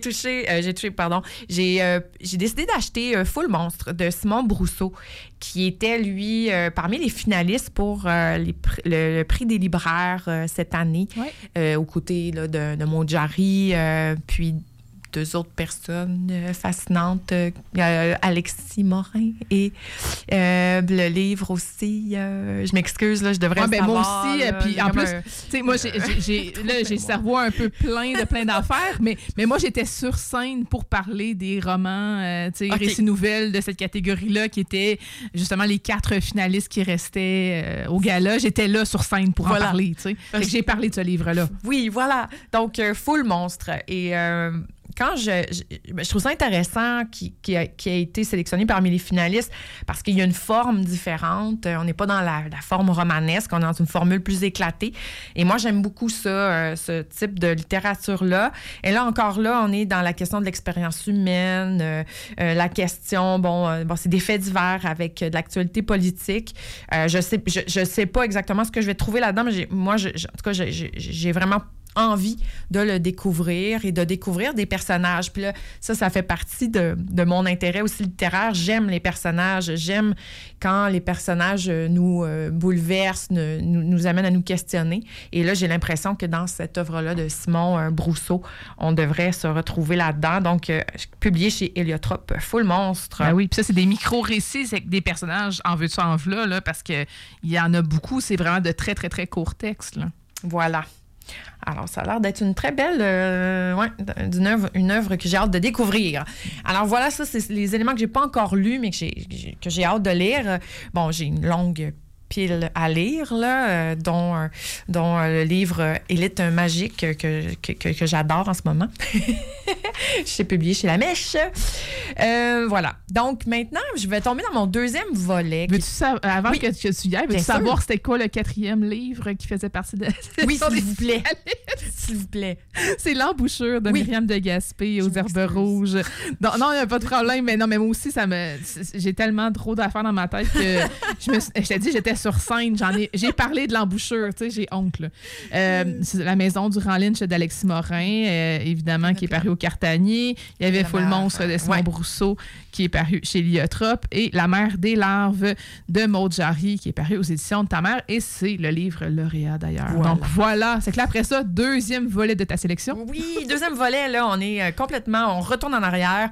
décidé d'acheter Full Monstre de Simon Brousseau, qui était, lui, parmi les finalistes pour le prix des libraires cette année, aux côtés là, de Maud Jarry, puis deux autres personnes fascinantes, Alexis Morin et le livre aussi. Je m'excuse, là, je devrais le savoir. Moi aussi, puis en plus, tu sais, moi, j'ai le cerveau un peu plein d'affaires, mais moi, j'étais sur scène pour parler des romans, tu sais, récits nouvelles de cette catégorie-là, qui étaient justement les 4 finalistes qui restaient au gala. J'étais là sur scène pour en parler, tu sais. J'ai parlé de ce livre-là. Oui, voilà. Donc, Full Monstre. Et quand je trouve ça intéressant qui a été sélectionné parmi les finalistes parce qu'il y a une forme différente. On n'est pas dans la forme romanesque, on est dans une formule plus éclatée. Et moi, j'aime beaucoup ça, ce type de littérature-là. Et là, encore là, on est dans la question de l'expérience humaine, la question, c'est des faits divers avec de l'actualité politique. Je sais pas exactement ce que je vais trouver là-dedans, mais en tout cas, j'ai vraiment envie de le découvrir et de découvrir des personnages. Puis là, ça fait partie de mon intérêt aussi littéraire. J'aime les personnages. J'aime quand les personnages nous bouleversent, nous amènent à nous questionner. Et là, j'ai l'impression que dans cette œuvre-là de Simon Brousseau, on devrait se retrouver là-dedans. Donc, publié chez Héliotrope, Full Monstre. Ben oui, puis ça, c'est des micro-récits, c'est des personnages en veux-tu, en v'là, là, parce qu'il y en a beaucoup. C'est vraiment de très, très, très courts textes, là. Voilà. Alors, ça a l'air d'être une très belle, une œuvre que j'ai hâte de découvrir. Alors voilà, ça, c'est les éléments que j'ai pas encore lus, mais que j'ai hâte de lire. Bon, j'ai une longue pile à lire, là, dont le livre Élite magique que j'adore en ce moment. C'est publié chez La Mèche. Voilà. Donc, maintenant, je vais tomber dans mon deuxième volet. Veux-tu avant que tu y ailles, veux-tu savoir c'était quoi le 4e livre qui faisait partie de... Oui, s'il vous plaît. S'il vous plaît. C'est L'embouchure de Myriam de Gaspé aux Herbes Rouges. Non, il n'y a pas de problème, mais moi aussi, j'ai tellement trop d'affaires dans ma tête que je t'ai dit, j'étais sur scène. J'ai parlé de L'embouchure, tu sais, j'ai honte, là. C'est La Maison du Rang Lynch d'Alexis Morin, évidemment, qui est paru au Cartanier. Il y avait Full Monstre de Simon Brousseau, qui est paru chez Héliotrope, et La Mère des larves de Maud Jarry, qui est paru aux éditions de ta mère, et c'est le livre lauréat, d'ailleurs. Voilà. Donc, voilà. C'est que là, après ça, deuxième volet de ta sélection. Oui, deuxième volet, là, on retourne en arrière.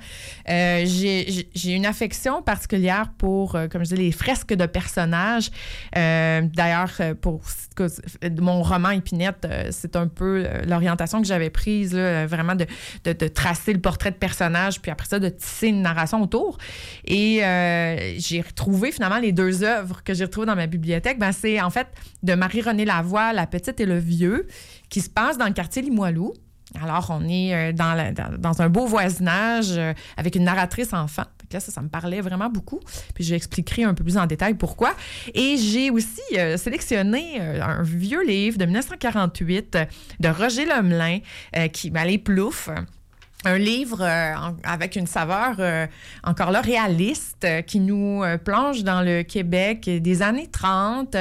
J'ai une affection particulière pour, comme je dis, les fresques de personnages. D'ailleurs, pour mon roman Épinette, c'est un peu l'orientation que j'avais prise, là, vraiment de tracer le portrait de personnage, puis après ça, de tisser une narration autour. Et j'ai retrouvé finalement les 2 œuvres que j'ai retrouvées dans ma bibliothèque. C'est en fait de Marie-Renée Lavoie, La Petite et le Vieux, qui se passe dans le quartier Limoilou. Alors, on est dans un beau voisinage avec une narratrice enfant. Là, ça me parlait vraiment beaucoup. Puis j'expliquerai un peu plus en détail pourquoi. Et j'ai aussi sélectionné un vieux livre de 1948 de Roger Lemelin, Les Ploufs. Un livre avec une saveur encore là réaliste qui nous plonge dans le Québec des années 30,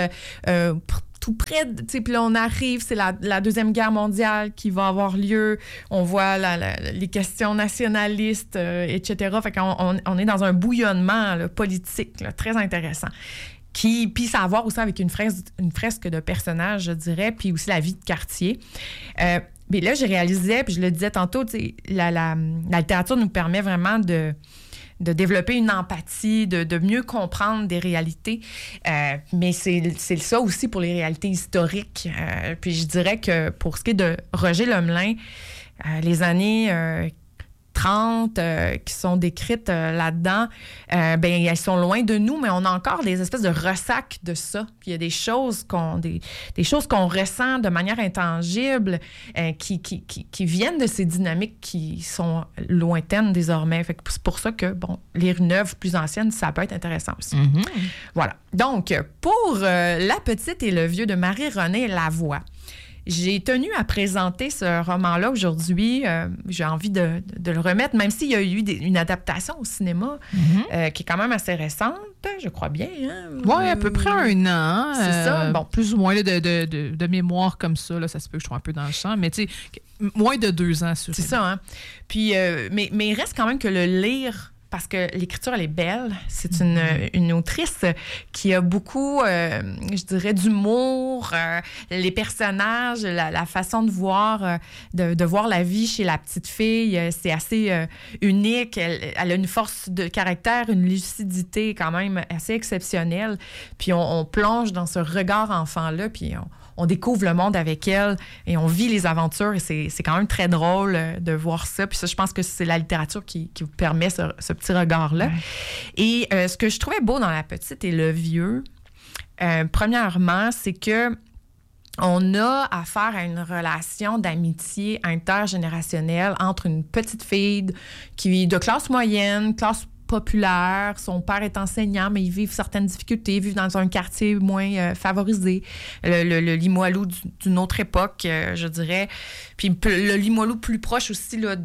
tout près, tu sais, puis là, on arrive, c'est la Deuxième Guerre mondiale qui va avoir lieu. On voit les questions nationalistes, etc. Fait qu'on est dans un bouillonnement là, politique là, très intéressant. Puis ça a à voir aussi avec une fresque de personnages, je dirais, puis aussi la vie de quartier. Mais là, je réalisais, puis je le disais tantôt, la littérature nous permet vraiment de développer une empathie, de mieux comprendre des réalités. Mais c'est ça aussi pour les réalités historiques. Puis je dirais que pour ce qui est de Roger Lemelin, les années 30 qui sont décrites là-dedans, elles sont loin de nous, mais on a encore des espèces de ressacs de ça. Puis il y a des choses qu'on ressent de manière intangible qui viennent de ces dynamiques qui sont lointaines désormais. Fait que c'est pour ça que, lire une œuvre plus ancienne, ça peut être intéressant aussi. Mm-hmm. Voilà. Donc, pour La Petite et le Vieux de Marie-Renée Lavoie, j'ai tenu à présenter ce roman-là aujourd'hui. J'ai envie de le remettre, même s'il y a eu une adaptation au cinéma qui est quand même assez récente, je crois bien. Hein? Oui, à peu près 1 an. C'est ça. Plus ou moins là, de mémoire comme ça. Là, ça se peut que je sois un peu dans le champ, mais tu sais, moins de 2 ans. C'est ça. Hein? Puis, mais il reste quand même que le lire, parce que l'écriture, elle est belle. C'est une autrice qui a beaucoup, je dirais, d'humour. Les personnages, la façon de voir la vie chez la petite fille, c'est assez unique. Elle a une force de caractère, une lucidité quand même assez exceptionnelle. Puis on plonge dans ce regard enfant-là, puis on découvre le monde avec elle et on vit les aventures et c'est quand même très drôle de voir ça. Puis ça, je pense que c'est la littérature qui vous permet ce petit regard-là. Ouais. Et ce que je trouvais beau dans La Petite et le Vieux, premièrement, c'est que on a affaire à une relation d'amitié intergénérationnelle entre une petite fille qui est de classe moyenne, classe populaire, son père est enseignant, mais ils vivent certaines difficultés, ils vivent dans un quartier moins favorisé, le Limoilou d'une autre époque, je dirais. Puis le Limoilou plus proche aussi là,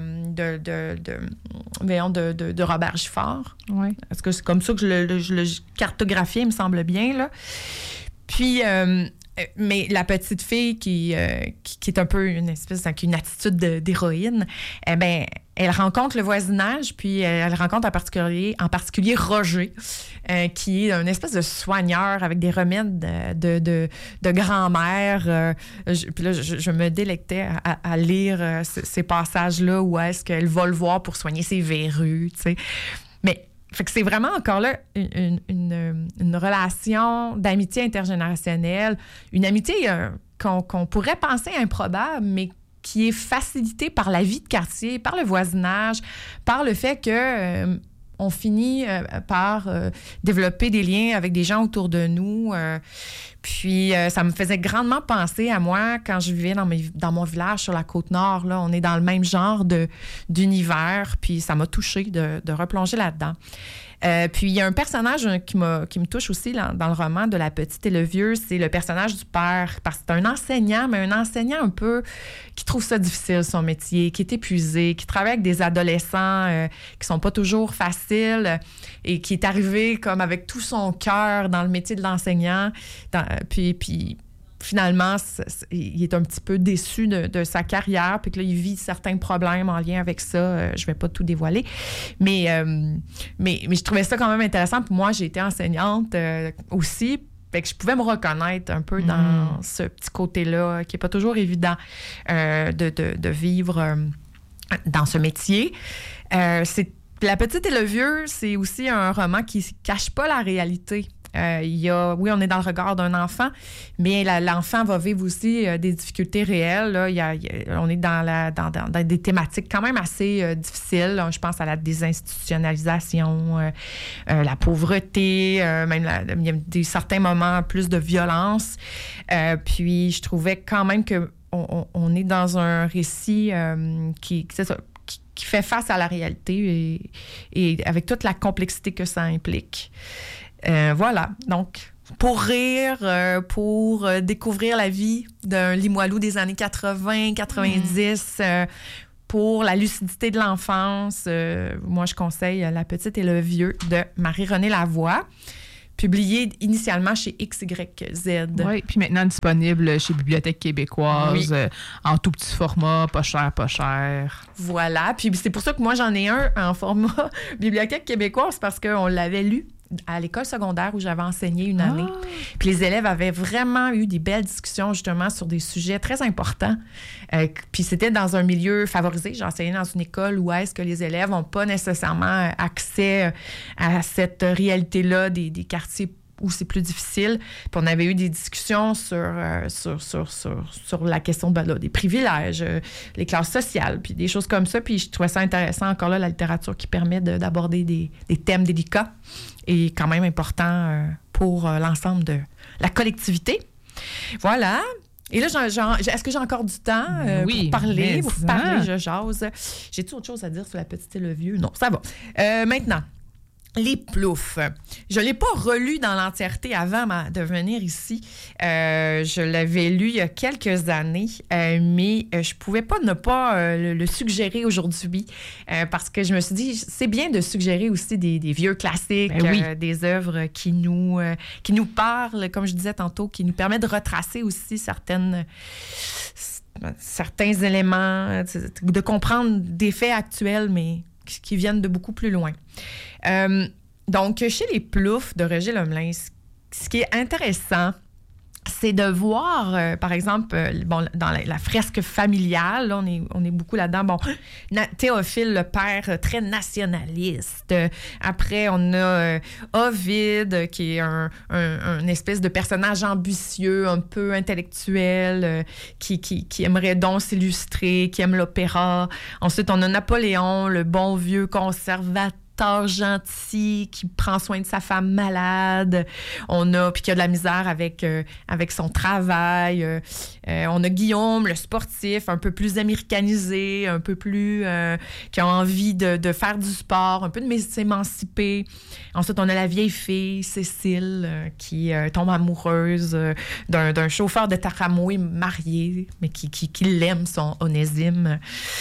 de Robert Giffard. Ouais. Parce que c'est comme ça que je le cartographiais, il me semble bien. Là. Puis... mais la petite fille qui est un peu une espèce avec une attitude d'héroïne, elle rencontre le voisinage, puis elle rencontre en particulier Roger, qui est une espèce de soigneur avec des remèdes de grand-mère. Puis là, je me délectais à lire ces passages-là où est-ce qu'elle va le voir pour soigner ses verrues, tu sais. Mais fait que c'est vraiment encore là une relation d'amitié intergénérationnelle, une amitié qu'on pourrait penser improbable, mais qui est facilitée par la vie de quartier, par le voisinage, par le fait que on finit par développer des liens avec des gens autour de nous. Puis ça me faisait grandement penser à moi quand je vivais dans mon village sur la Côte-Nord. Là, on est dans le même genre d'univers, puis ça m'a touchée de replonger là-dedans. Puis il y a un personnage qui me touche aussi dans le roman de La Petite et le Vieux, c'est le personnage du père, parce que c'est un enseignant, mais un enseignant un peu qui trouve ça difficile, son métier, qui est épuisé, qui travaille avec des adolescents qui sont pas toujours faciles et qui est arrivé comme avec tout son cœur dans le métier de l'enseignant. Puis finalement, il est un petit peu déçu de sa carrière, puis que là, il vit certains problèmes en lien avec ça. Je vais pas tout dévoiler. Mais je trouvais ça quand même intéressant. Puis moi, j'ai été enseignante aussi. Fait que je pouvais me reconnaître un peu dans ce petit côté-là, qui n'est pas toujours évident de vivre dans ce métier. La Petite et le Vieux, c'est aussi un roman qui ne cache pas la réalité. Oui, on est dans le regard d'un enfant, mais l'enfant va vivre aussi des difficultés réelles. Là. On est dans des thématiques quand même assez difficiles. Là. Je pense à la désinstitutionnalisation, la pauvreté, même il y a certains moments plus de violence. Puis je trouvais quand même que on est dans un récit qui fait face à la réalité et avec toute la complexité que ça implique. Voilà, donc pour rire, pour découvrir la vie d'un Limoilou des années 80, 90, pour la lucidité de l'enfance, moi je conseille La Petite et le Vieux de Marie-Renée Lavoie, publié initialement chez XYZ. Oui, puis maintenant disponible chez Bibliothèque québécoise, en tout petit format, pas cher, pas cher. Voilà, puis c'est pour ça que moi j'en ai un en format Bibliothèque québécoise, parce qu'on l'avait lu à l'école secondaire où j'avais enseigné une année. Puis les élèves avaient vraiment eu des belles discussions justement sur des sujets très importants. Puis c'était dans un milieu favorisé. J'ai enseigné dans une école où est-ce que les élèves n'ont pas nécessairement accès à cette réalité-là des quartiers où c'est plus difficile. Puis on avait eu des discussions sur la question des privilèges, les classes sociales, puis des choses comme ça. Puis je trouvais ça intéressant, encore là, la littérature qui permet d'aborder des thèmes délicats et quand même importants pour l'ensemble de la collectivité. Voilà. Et là, est-ce que j'ai encore du temps pour parler? Pour parler, je jase. J'ai-tu autre chose à dire sur La Petite et le Vieux? Non, ça va. Maintenant, les Ploufs. Je ne l'ai pas relu dans l'entièreté avant de venir ici. Je l'avais lu il y a quelques années, mais je ne pouvais pas ne pas le suggérer aujourd'hui parce que je me suis dit, c'est bien de suggérer aussi des vieux classiques, des œuvres qui nous parlent, comme je disais tantôt, qui nous permettent de retracer aussi certains éléments, de comprendre des faits actuels, mais qui viennent de beaucoup plus loin. Donc, chez les Ploufs de Roger Lemelin, ce qui est intéressant, c'est de voir, par exemple, dans la fresque familiale, là, on est beaucoup là-dedans. Bon, Théophile, le père très nationaliste. Après, on a Ovide, qui est un espèce de personnage ambitieux, un peu intellectuel, qui aimerait donc s'illustrer, qui aime l'opéra. Ensuite, on a Napoléon, le bon vieux conservateur gentil, qui prend soin de sa femme malade. Puis qui a de la misère avec son travail. On a Guillaume, le sportif, un peu plus américanisé, un peu plus... qui a envie de faire du sport, un peu de s'émanciper. Ensuite, on a la vieille fille, Cécile, qui tombe amoureuse d'un chauffeur de tramway marié, mais qui l'aime, son Onésime.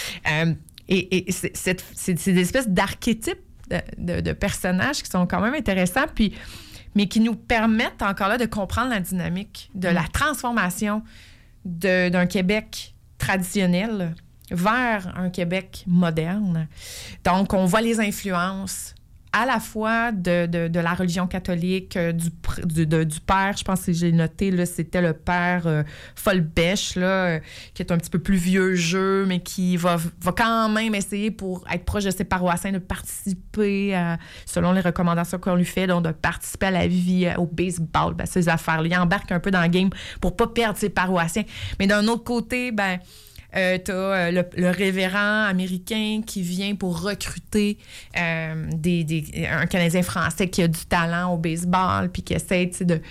Et c'est des espèces d'archétypes de personnages qui sont quand même intéressants, mais qui nous permettent encore là de comprendre la dynamique de la transformation d'un Québec traditionnel vers un Québec moderne. Donc, on voit les influences à la fois de la religion catholique, du père, je pense que j'ai noté, là, c'était le père Folbèche, là, qui est un petit peu plus vieux jeu, mais qui va quand même essayer, pour être proche de ses paroissiens, de participer, selon les recommandations qu'on lui fait, donc de participer à la vie, au baseball, ces affaires-là. Il embarque un peu dans le game pour pas perdre ses paroissiens. Mais d'un autre côté, t'as le révérend américain qui vient pour recruter un Canadien français qui a du talent au baseball, puis qui essaie de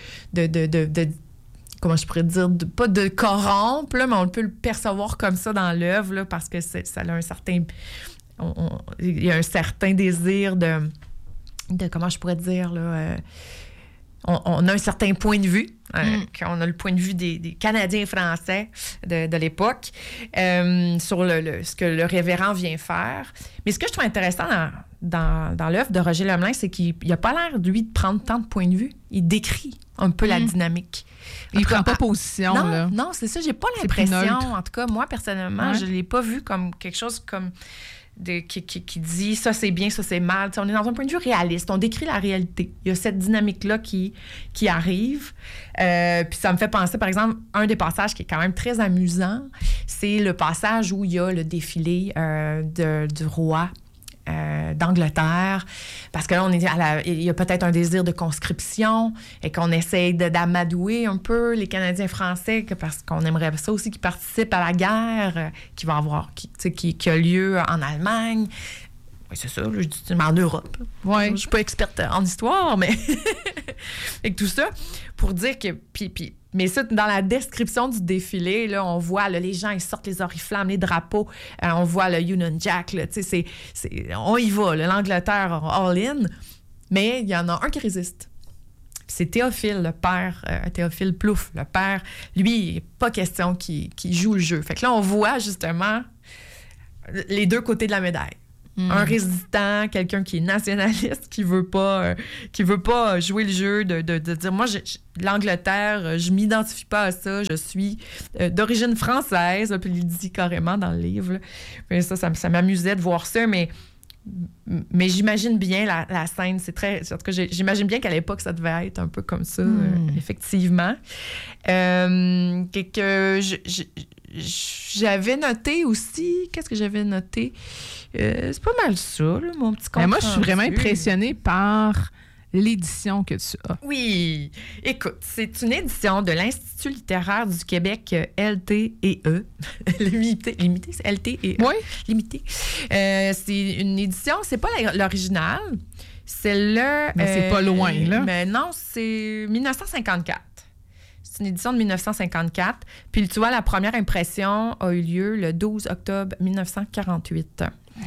comment je pourrais dire, pas de corrompre, là, mais on peut le percevoir comme ça dans l'œuvre, là, parce que ça a un certain... il y a un certain désir de comment je pourrais dire, là... On a un certain point de vue, on a le point de vue des Canadiens français de l'époque sur ce que le révérend vient faire. Mais ce que je trouve intéressant dans l'œuvre de Roger Lemelin, c'est qu'il n'a pas l'air, lui, de prendre tant de points de vue. Il décrit un peu la dynamique. Il ne prend pas position. Non, c'est ça, j'ai pas l'impression. En tout cas, moi, personnellement, je ne l'ai pas vu comme quelque chose comme... qui dit ça c'est bien, ça c'est mal. T'sais, on est dans un point de vue réaliste, on décrit la réalité. Il y a cette dynamique-là qui arrive. Puis ça me fait penser, par exemple, un des passages qui est quand même très amusant, c'est le passage où il y a le défilé du roi d'Angleterre, parce que là, il y a peut-être un désir de conscription et qu'on essaye d'amadouer un peu les Canadiens français, parce qu'on aimerait ça aussi qu'ils participent à la guerre qui a lieu en Allemagne. Oui, c'est ça. Là, je dis, mais en Europe. Ouais. Je suis pas experte en histoire, mais... Avec tout ça, pour dire que... Mais ça, dans la description du défilé, là, on voit là, les gens, ils sortent les oriflammes, les drapeaux. On voit le Union Jack. Là, on y va. Là, l'Angleterre all-in. Mais il y en a un qui résiste. C'est Théophile, le père, Théophile Plouffe, le père. Lui, il n'est pas question qu'il joue le jeu. Fait que là, on voit justement les deux côtés de la médaille. Un résistant, quelqu'un qui est nationaliste, qui veut pas jouer le jeu, de dire, moi, l'Angleterre, je m'identifie pas à ça, je suis d'origine française, puis il le dit carrément dans le livre. Là. Mais ça m'amusait de voir ça, mais j'imagine bien la scène, c'est très... En tout cas, j'imagine bien qu'à l'époque, ça devait être un peu comme ça, effectivement. J'avais noté aussi... Qu'est-ce que j'avais noté? C'est pas mal ça, là, mon petit compte. Moi, je suis vraiment impressionnée par l'édition que tu as. Oui. Écoute, c'est une édition de l'Institut littéraire du Québec, LTE. Limité, c'est LTE. Oui. Limité. C'est une édition, c'est pas l'original. C'est le... Mais c'est pas loin, là. Mais non, c'est 1954. C'est une édition de 1954. Puis, tu vois, la première impression a eu lieu le 12 octobre 1948.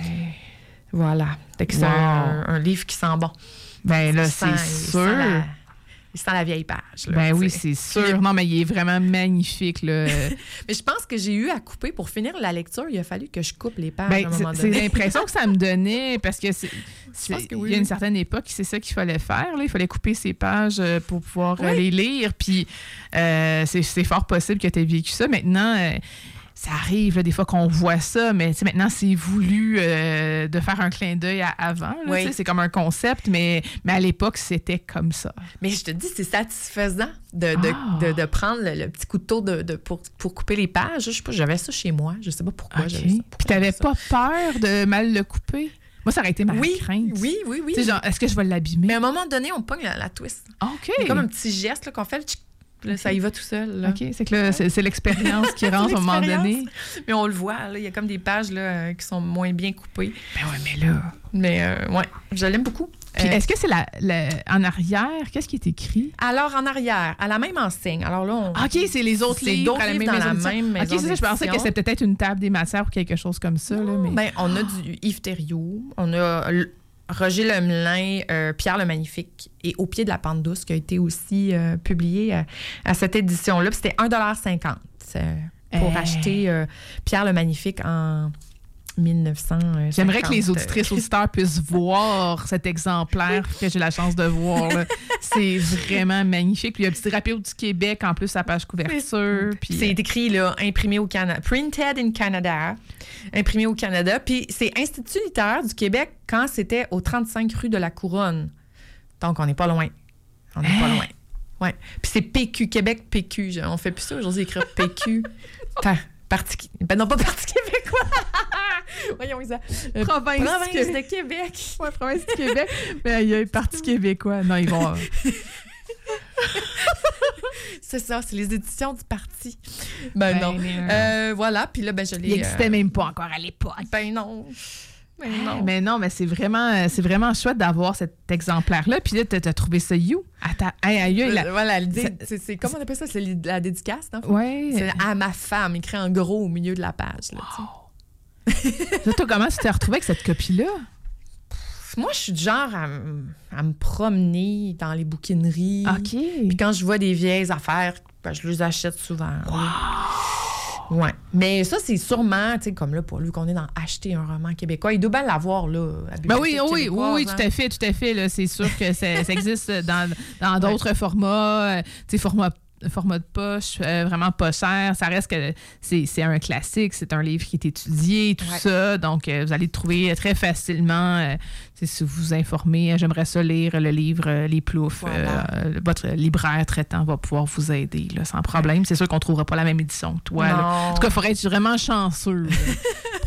Voilà. Fait que c'est un livre qui sent bon. Ben là, c'est sûr. Il sent la vieille page. Là, ben oui, c'est sûr. Non, mais il est vraiment magnifique. Là. Mais je pense que j'ai eu à couper. Pour finir la lecture, il a fallu que je coupe les pages ben, à un moment c'est donné. l'impression que ça me donnait, parce que oui, il y a une certaine époque, c'est ça qu'il fallait faire. Là. Il fallait couper ces pages pour pouvoir les lire. Puis c'est fort possible que tu aies vécu ça. Maintenant... ça arrive, là, des fois qu'on voit ça, mais maintenant, c'est voulu de faire un clin d'œil avant. Là, c'est comme un concept, mais à l'époque, c'était comme ça. Mais je te dis, c'est satisfaisant de prendre le petit couteau pour couper les pages. Je sais pas, j'avais ça chez moi. Je sais pas pourquoi j'avais ça. Puis t'avais pas peur de mal le couper? Moi, ça aurait été ma crainte. Oui. Tu sais, genre, est-ce que je vais l'abîmer? Mais à un moment donné, on pogne la twist. OK. C'est comme un petit geste là, qu'on fait, là, ça y va tout seul. Là. OK, c'est que là, c'est l'expérience qui rentre à un moment donné. Mais on le voit, là, il y a comme des pages là, qui sont moins bien coupées. Ben ouais, mais là... Mais je l'aime beaucoup. Puis est-ce que c'est en arrière? Qu'est-ce qui est écrit? Alors, en arrière, à la même enseigne. Alors là, OK, c'est les autres livres à la même dans maison. la même maison. OK, c'est ça, je pensais que c'était peut-être une table des matières ou quelque chose comme ça. Là, mais... Ben, on a du Yves Thériault, on a Roger Lemelin, Pierre le Magnifique et Au pied de la pente douce, qui a été aussi publié à cette édition-là. Puis c'était 1,50 $ pour acheter Pierre le Magnifique en 1950. J'aimerais que les auditrices auditeurs puissent voir cet exemplaire que j'ai la chance de voir. Là. C'est vraiment magnifique. Puis il y a un petit rappel du Québec en plus sa page couverture. Puis c'est écrit là, imprimé au Canada, printed in Canada, imprimé au Canada. Puis c'est Institut littéraire du Québec quand c'était au 35 rue de la Couronne. Donc on n'est pas loin. On n'est pas loin. Ouais. Puis c'est PQ, Québec PQ. On fait plus ça aujourd'hui, écrire PQ. Ben non, pas Parti québécois. Voyons ça. Province de Québec. Ouais, province du Québec. Mais il y a un Parti québécois. Non, ils vont... C'est ça, c'est les éditions du parti. Ben non. Voilà, puis là, ben je l'ai... Il n'existait même pas encore à l'époque. Ben non. Mais non, mais c'est vraiment chouette d'avoir cet exemplaire-là. Puis là, t'as trouvé ça you? Voilà, c'est comment on appelle ça? C'est la dédicace, non? Oui. C'est à ma femme, écrit en gros au milieu de la page. Là, toi, comment tu t'es retrouvé avec cette copie-là? Moi, je suis du genre à me promener dans les bouquineries. OK. Puis quand je vois des vieilles affaires, ben, je les achète souvent. Wow. Ouais. Mais ça, c'est sûrement, tu sais, comme là, pour lui qu'on est dans acheter un roman québécois, il doit bien l'avoir, là. Ben oui, tout à fait. Là, c'est sûr que ça existe dans d'autres formats, tu sais, format de poche, vraiment pas cher. Ça reste que c'est un classique, c'est un livre qui est étudié, tout ça. Donc, vous allez le trouver très facilement. Si vous vous informez, j'aimerais ça lire le livre Les Plouffe. Voilà. Votre libraire traitant va pouvoir vous aider là, sans problème. C'est sûr qu'on ne trouvera pas la même édition que toi. En tout cas, il faudrait être vraiment chanceux pour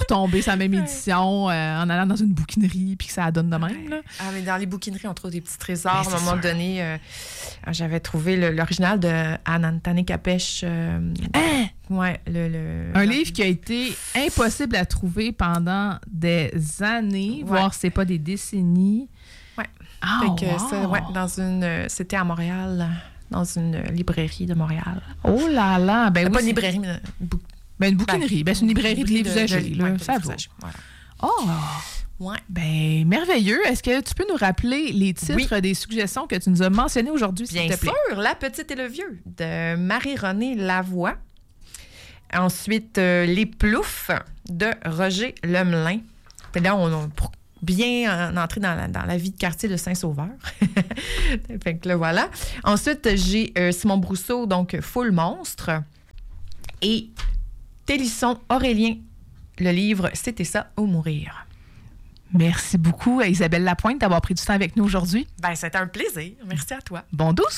retomber sur la même édition en allant dans une bouquinerie puis que ça donne de même. Là. Ah, mais dans les bouquineries, on trouve des petits trésors. Ben, à un moment donné, j'avais trouvé l'original de Anantane Capèche. Ouais, un livre qui a été impossible à trouver pendant des années, voire c'est pas des décennies. Ouais. Oh, c'était à Montréal, dans une librairie de Montréal. Oh là là! Ben pas une librairie, mais une bouquinerie. C'est une librairie de livres usagés. Ça vaut. Voilà. Oh! Ouais. Ben, merveilleux. Est-ce que tu peux nous rappeler les titres des suggestions que tu nous as mentionnées aujourd'hui, s'il te plaît? Bien sûr, La Petite et le Vieux, de Marie-Renée Lavoie. Ensuite, Les Ploufs, de Roger Lemelin. Puis là, pour bien entrer dans la vie de quartier de Saint-Sauveur. Fait que là, voilà. Ensuite, j'ai Simon Brousseau, donc Full Monstre. Et Télisson Aurélien, le livre C'était ça ou mourir. Merci beaucoup à Isabelle Lapointe d'avoir pris du temps avec nous aujourd'hui. Ben, c'était un plaisir. Merci à toi. Bon douzou!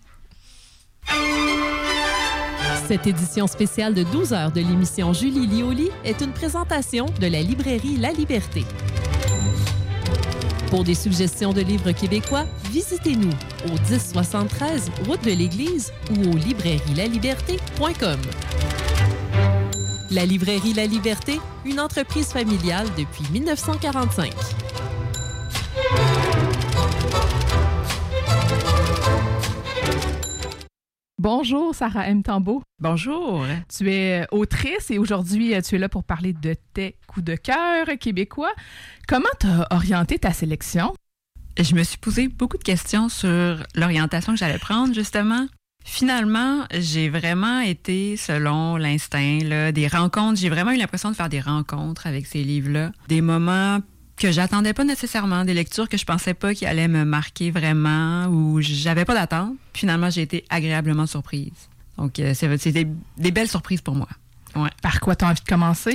Cette édition spéciale de 12 heures de l'émission Julie Lioli est une présentation de la librairie La Liberté. Pour des suggestions de livres québécois, visitez-nous au 1073 route de l'Église ou au librairielaliberté.com. La librairie La Liberté, une entreprise familiale depuis 1945. Bonjour, Sarah M. Tambo. Bonjour. Tu es autrice et aujourd'hui, tu es là pour parler de tes coups de cœur québécois. Comment tu as orienté ta sélection? Je me suis posé beaucoup de questions sur l'orientation que j'allais prendre, justement. Finalement, j'ai vraiment été selon l'instinct, là, des rencontres. J'ai vraiment eu l'impression de faire des rencontres avec ces livres-là. Des moments que j'attendais pas nécessairement, des lectures que je pensais pas qui allaient me marquer vraiment ou j'avais pas d'attente. Finalement, j'ai été agréablement surprise. Donc, c'est des belles surprises pour moi. Ouais. Par quoi tu as envie de commencer?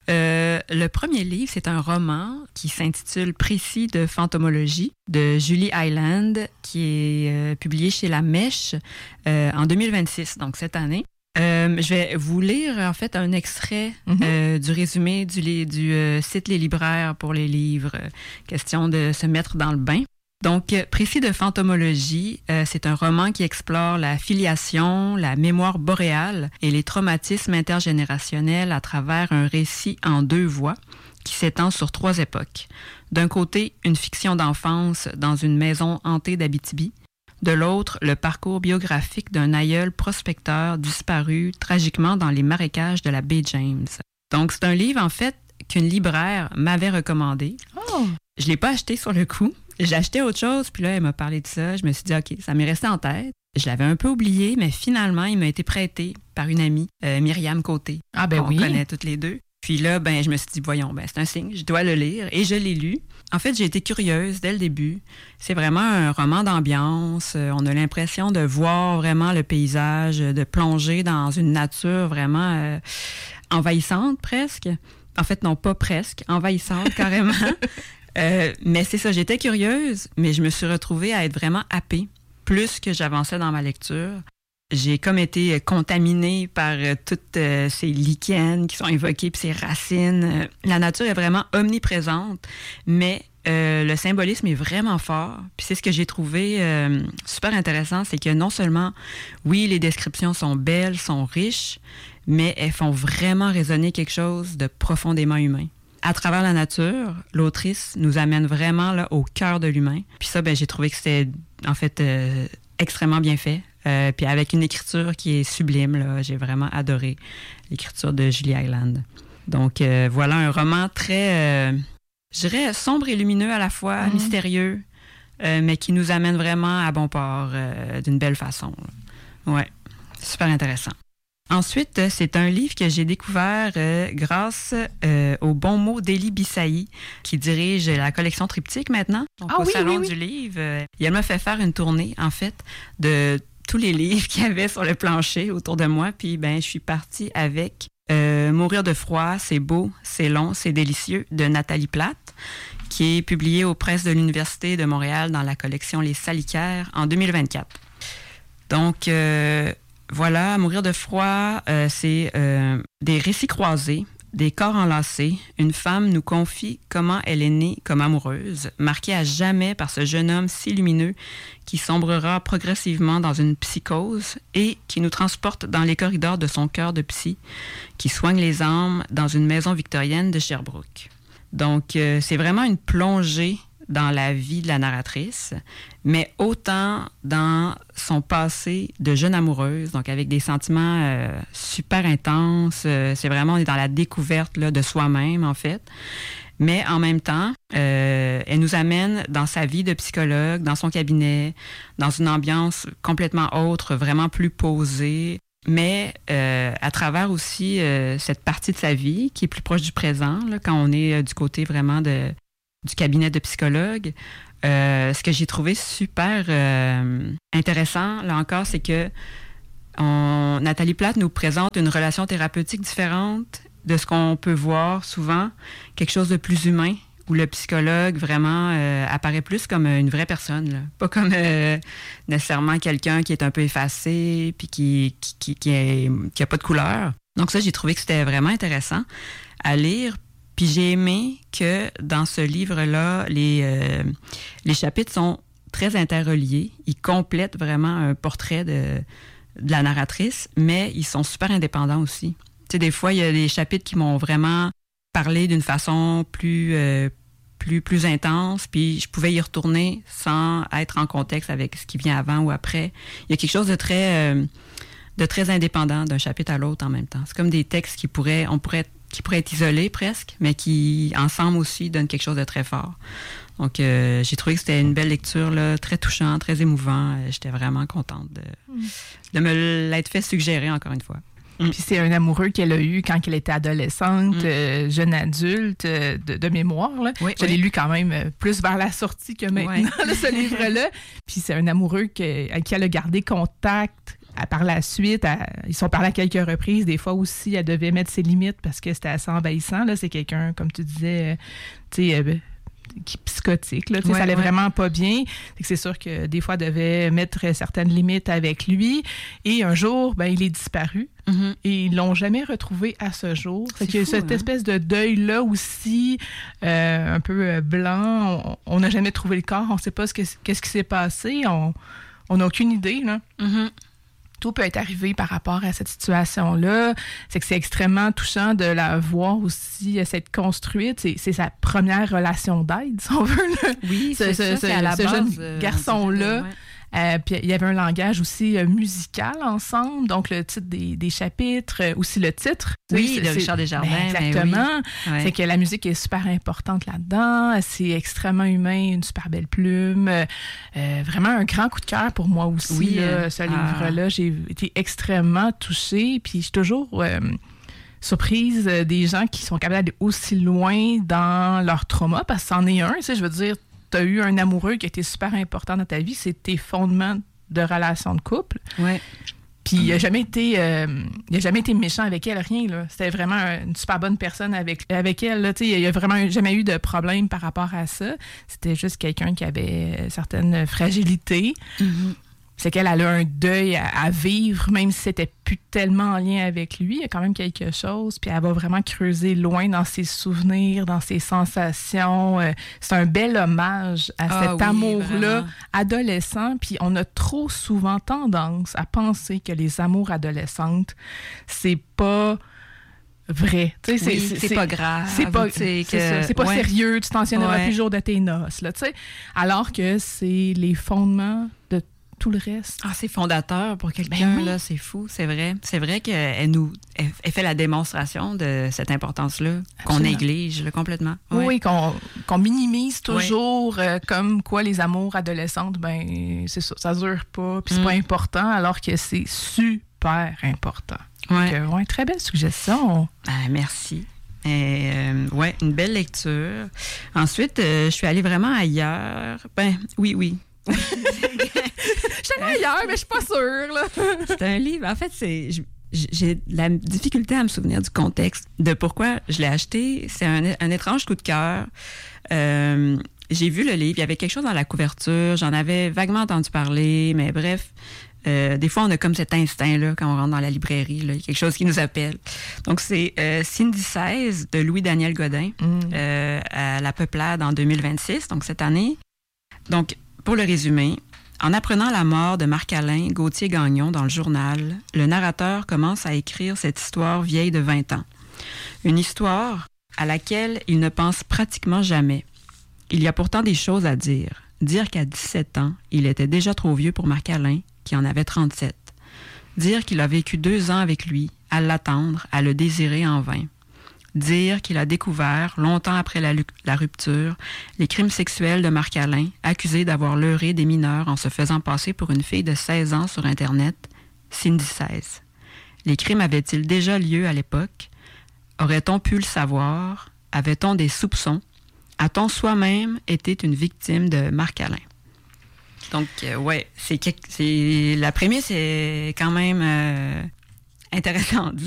Le premier livre, c'est un roman qui s'intitule Précis de fantomologie de Julie Hyland, qui est publié chez La Mèche en 2026, donc cette année. Je vais vous lire en fait un extrait du résumé du site Les Libraires pour les livres. Question de se mettre dans le bain. Donc, Précis de fantomologie, c'est un roman qui explore la filiation, la mémoire boréale et les traumatismes intergénérationnels à travers un récit en 2 voix qui s'étend sur 3 époques. D'un côté, une fiction d'enfance dans une maison hantée d'Abitibi. De l'autre, le parcours biographique d'un aïeul prospecteur disparu tragiquement dans les marécages de la baie James. Donc, c'est un livre, en fait, qu'une libraire m'avait recommandé. Oh. Je ne l'ai pas acheté sur le coup. J'ai acheté autre chose, puis là, elle m'a parlé de ça. Je me suis dit, OK, ça m'est resté en tête. Je l'avais un peu oublié, mais finalement, il m'a été prêté par une amie, Myriam Côté. Ah ben oui. On connaît toutes les deux. Puis là, je me suis dit, voyons, c'est un signe, je dois le lire. Et je l'ai lu. En fait, j'ai été curieuse dès le début. C'est vraiment un roman d'ambiance. On a l'impression de voir vraiment le paysage, de plonger dans une nature vraiment envahissante presque. En fait, non, pas presque, envahissante carrément. Mais c'est ça, j'étais curieuse, mais je me suis retrouvée à être vraiment happée. Plus que j'avançais dans ma lecture, j'ai comme été contaminée par toutes ces lichens qui sont évoquées, puis ces racines. La nature est vraiment omniprésente, mais le symbolisme est vraiment fort. Puis c'est ce que j'ai trouvé super intéressant, c'est que non seulement, oui, les descriptions sont belles, sont riches, mais elles font vraiment résonner quelque chose de profondément humain. À travers la nature, l'autrice nous amène vraiment là, au cœur de l'humain. Puis ça, j'ai trouvé que c'était en fait extrêmement bien fait. Puis avec une écriture qui est sublime, là, j'ai vraiment adoré l'écriture de Julie Hyland. Donc voilà un roman très, je dirais, sombre et lumineux à la fois, mystérieux, mais qui nous amène vraiment à bon port d'une belle façon. Là. Ouais, super intéressant. Ensuite, c'est un livre que j'ai découvert grâce au bon mot d'Élie Bissaï, qui dirige la collection Triptyque maintenant, donc au Salon du Livre. Et elle m'a fait faire une tournée, en fait, de tous les livres qu'il y avait sur le plancher autour de moi. Puis, je suis partie avec Mourir de froid, c'est beau, c'est long, c'est délicieux, de Nathalie Platte, qui est publié aux presses de l'Université de Montréal dans la collection Les Salicaires en 2024. Donc... voilà, Mourir de froid, c'est des récits croisés Des corps enlacés, une femme nous confie comment elle est née comme amoureuse, marquée à jamais par ce jeune homme si lumineux qui sombrera progressivement dans une psychose et qui nous transporte dans les corridors de son cœur de psy, qui soigne les âmes dans une maison victorienne de Sherbrooke. Donc, c'est vraiment une plongée dans la vie de la narratrice, mais autant dans son passé de jeune amoureuse, donc avec des sentiments super intenses. C'est vraiment, on est dans la découverte là, de soi-même, en fait. Mais en même temps, elle nous amène dans sa vie de psychologue, dans son cabinet, dans une ambiance complètement autre, vraiment plus posée. Mais à travers aussi cette partie de sa vie qui est plus proche du présent, là, quand on est du côté vraiment du cabinet de psychologue. Ce que j'ai trouvé super intéressant, là encore, c'est que Nathalie Plate nous présente une relation thérapeutique différente de ce qu'on peut voir souvent, quelque chose de plus humain, où le psychologue vraiment apparaît plus comme une vraie personne, là. Pas comme nécessairement quelqu'un qui est un peu effacé puis qui a pas de couleur. Donc ça, j'ai trouvé que c'était vraiment intéressant à lire. Puis j'ai aimé que dans ce livre-là, les chapitres sont très interreliés. Ils complètent vraiment un portrait de la narratrice, mais ils sont super indépendants aussi. Tu sais, des fois, il y a des chapitres qui m'ont vraiment parlé d'une façon plus intense, puis je pouvais y retourner sans être en contexte avec ce qui vient avant ou après. Il y a quelque chose de très indépendant d'un chapitre à l'autre en même temps. C'est comme des textes qui pourraient être isolés presque, mais qui, ensemble aussi, donnent quelque chose de très fort. Donc, j'ai trouvé que c'était une belle lecture, là, très touchante, très émouvant. J'étais vraiment contente de me l'être fait suggérer encore une fois. Puis c'est un amoureux qu'elle a eu quand elle était adolescente, jeune adulte, de mémoire. Là. Oui, je l'ai lu quand même plus vers la sortie que maintenant, là, ce livre-là. Puis c'est un amoureux à qui elle a gardé contact. Par la suite, ils sont parlé à quelques reprises. Des fois aussi, elle devait mettre ses limites parce que c'était assez envahissant. Là. C'est quelqu'un, comme tu disais, qui est psychotique. Là, ça allait vraiment pas bien. C'est sûr que des fois, elle devait mettre certaines limites avec lui. Et un jour, il est disparu. Mm-hmm. Et ils l'ont jamais retrouvé à ce jour. C'est qu'il y a cette espèce de deuil-là aussi, un peu blanc. On n'a jamais trouvé le corps. On ne sait pas qu'est-ce qui s'est passé. On n'a aucune idée. Là. Mm-hmm. Tout peut être arrivé par rapport à cette situation-là. C'est que c'est extrêmement touchant de la voir aussi s'être construite. C'est sa première relation d'aide, si on veut. Là. Oui, c'est à la base, jeune garçon-là. Puis il y avait un langage aussi musical ensemble, donc le titre des chapitres, aussi le titre. Oui, de Richard Desjardins. Exactement. Oui. C'est que la musique est super importante là-dedans. C'est extrêmement humain, une super belle plume. Vraiment un grand coup de cœur pour moi aussi, ce livre-là. J'ai été extrêmement touchée, puis je suis toujours surprise des gens qui sont capables d'aller aussi loin dans leur trauma, parce que c'en est un, tu sais, je veux dire, tu as eu un amoureux qui a été super important dans ta vie, c'est tes fondements de relation de couple. Ouais. Puis il n'a jamais été méchant avec elle, rien. Là. C'était vraiment une super bonne personne avec elle. Là. Il n'y a vraiment jamais eu de problème par rapport à ça. C'était juste quelqu'un qui avait certaines fragilités. Mm-hmm. C'est qu'elle a un deuil à vivre, même si c'était plus tellement en lien avec lui. Il y a quand même quelque chose. Puis elle va vraiment creuser loin dans ses souvenirs, dans ses sensations. C'est un bel hommage à cet amour-là vraiment adolescent. Puis on a trop souvent tendance à penser que les amours adolescentes, c'est pas vrai. C'est pas grave. C'est pas sérieux. Tu t'en tiendras plus le jour de tes noces. Là, alors que c'est les fondements de tout le reste. Ah, c'est fondateur pour quelqu'un, là, c'est fou, c'est vrai. C'est vrai qu'elle fait la démonstration de cette importance-là, qu'on néglige là, complètement. Oui, qu'on minimise toujours, comme quoi les amours adolescentes, c'est ça dure pas, puis c'est pas important, alors que c'est super important. Donc, très belle suggestion. Merci. Une belle lecture. Ensuite, je suis allée vraiment ailleurs. Oui. Je suis allée ailleurs, mais je suis pas sûre. Là. C'est un livre. En fait, j'ai la difficulté à me souvenir du contexte de pourquoi je l'ai acheté. C'est un étrange coup de cœur. J'ai vu le livre. Il y avait quelque chose dans la couverture. J'en avais vaguement entendu parler, mais bref. Des fois, on a comme cet instinct-là quand on rentre dans la librairie. Là, il y a quelque chose qui nous appelle. Donc, c'est Cindy XVI de Louis-Daniel Godin à la Peuplade en 2026, donc cette année. Donc, pour le résumer, en apprenant la mort de Marc-Alain Gauthier-Gagnon dans le journal, le narrateur commence à écrire cette histoire vieille de 20 ans. Une histoire à laquelle il ne pense pratiquement jamais. Il y a pourtant des choses à dire. Dire qu'à 17 ans, il était déjà trop vieux pour Marc-Alain, qui en avait 37. Dire qu'il a vécu 2 ans avec lui, à l'attendre, à le désirer en vain. Dire qu'il a découvert, longtemps après la rupture, les crimes sexuels de Marc-Alain, accusé d'avoir leurré des mineurs en se faisant passer pour une fille de 16 ans sur Internet, Cindy XVI. Les crimes avaient-ils déjà lieu à l'époque? Aurait-on pu le savoir? Avait-on des soupçons? A-t-on soi-même été une victime de Marc-Alain? Donc, ouais, la prémisse est quand même intéressante.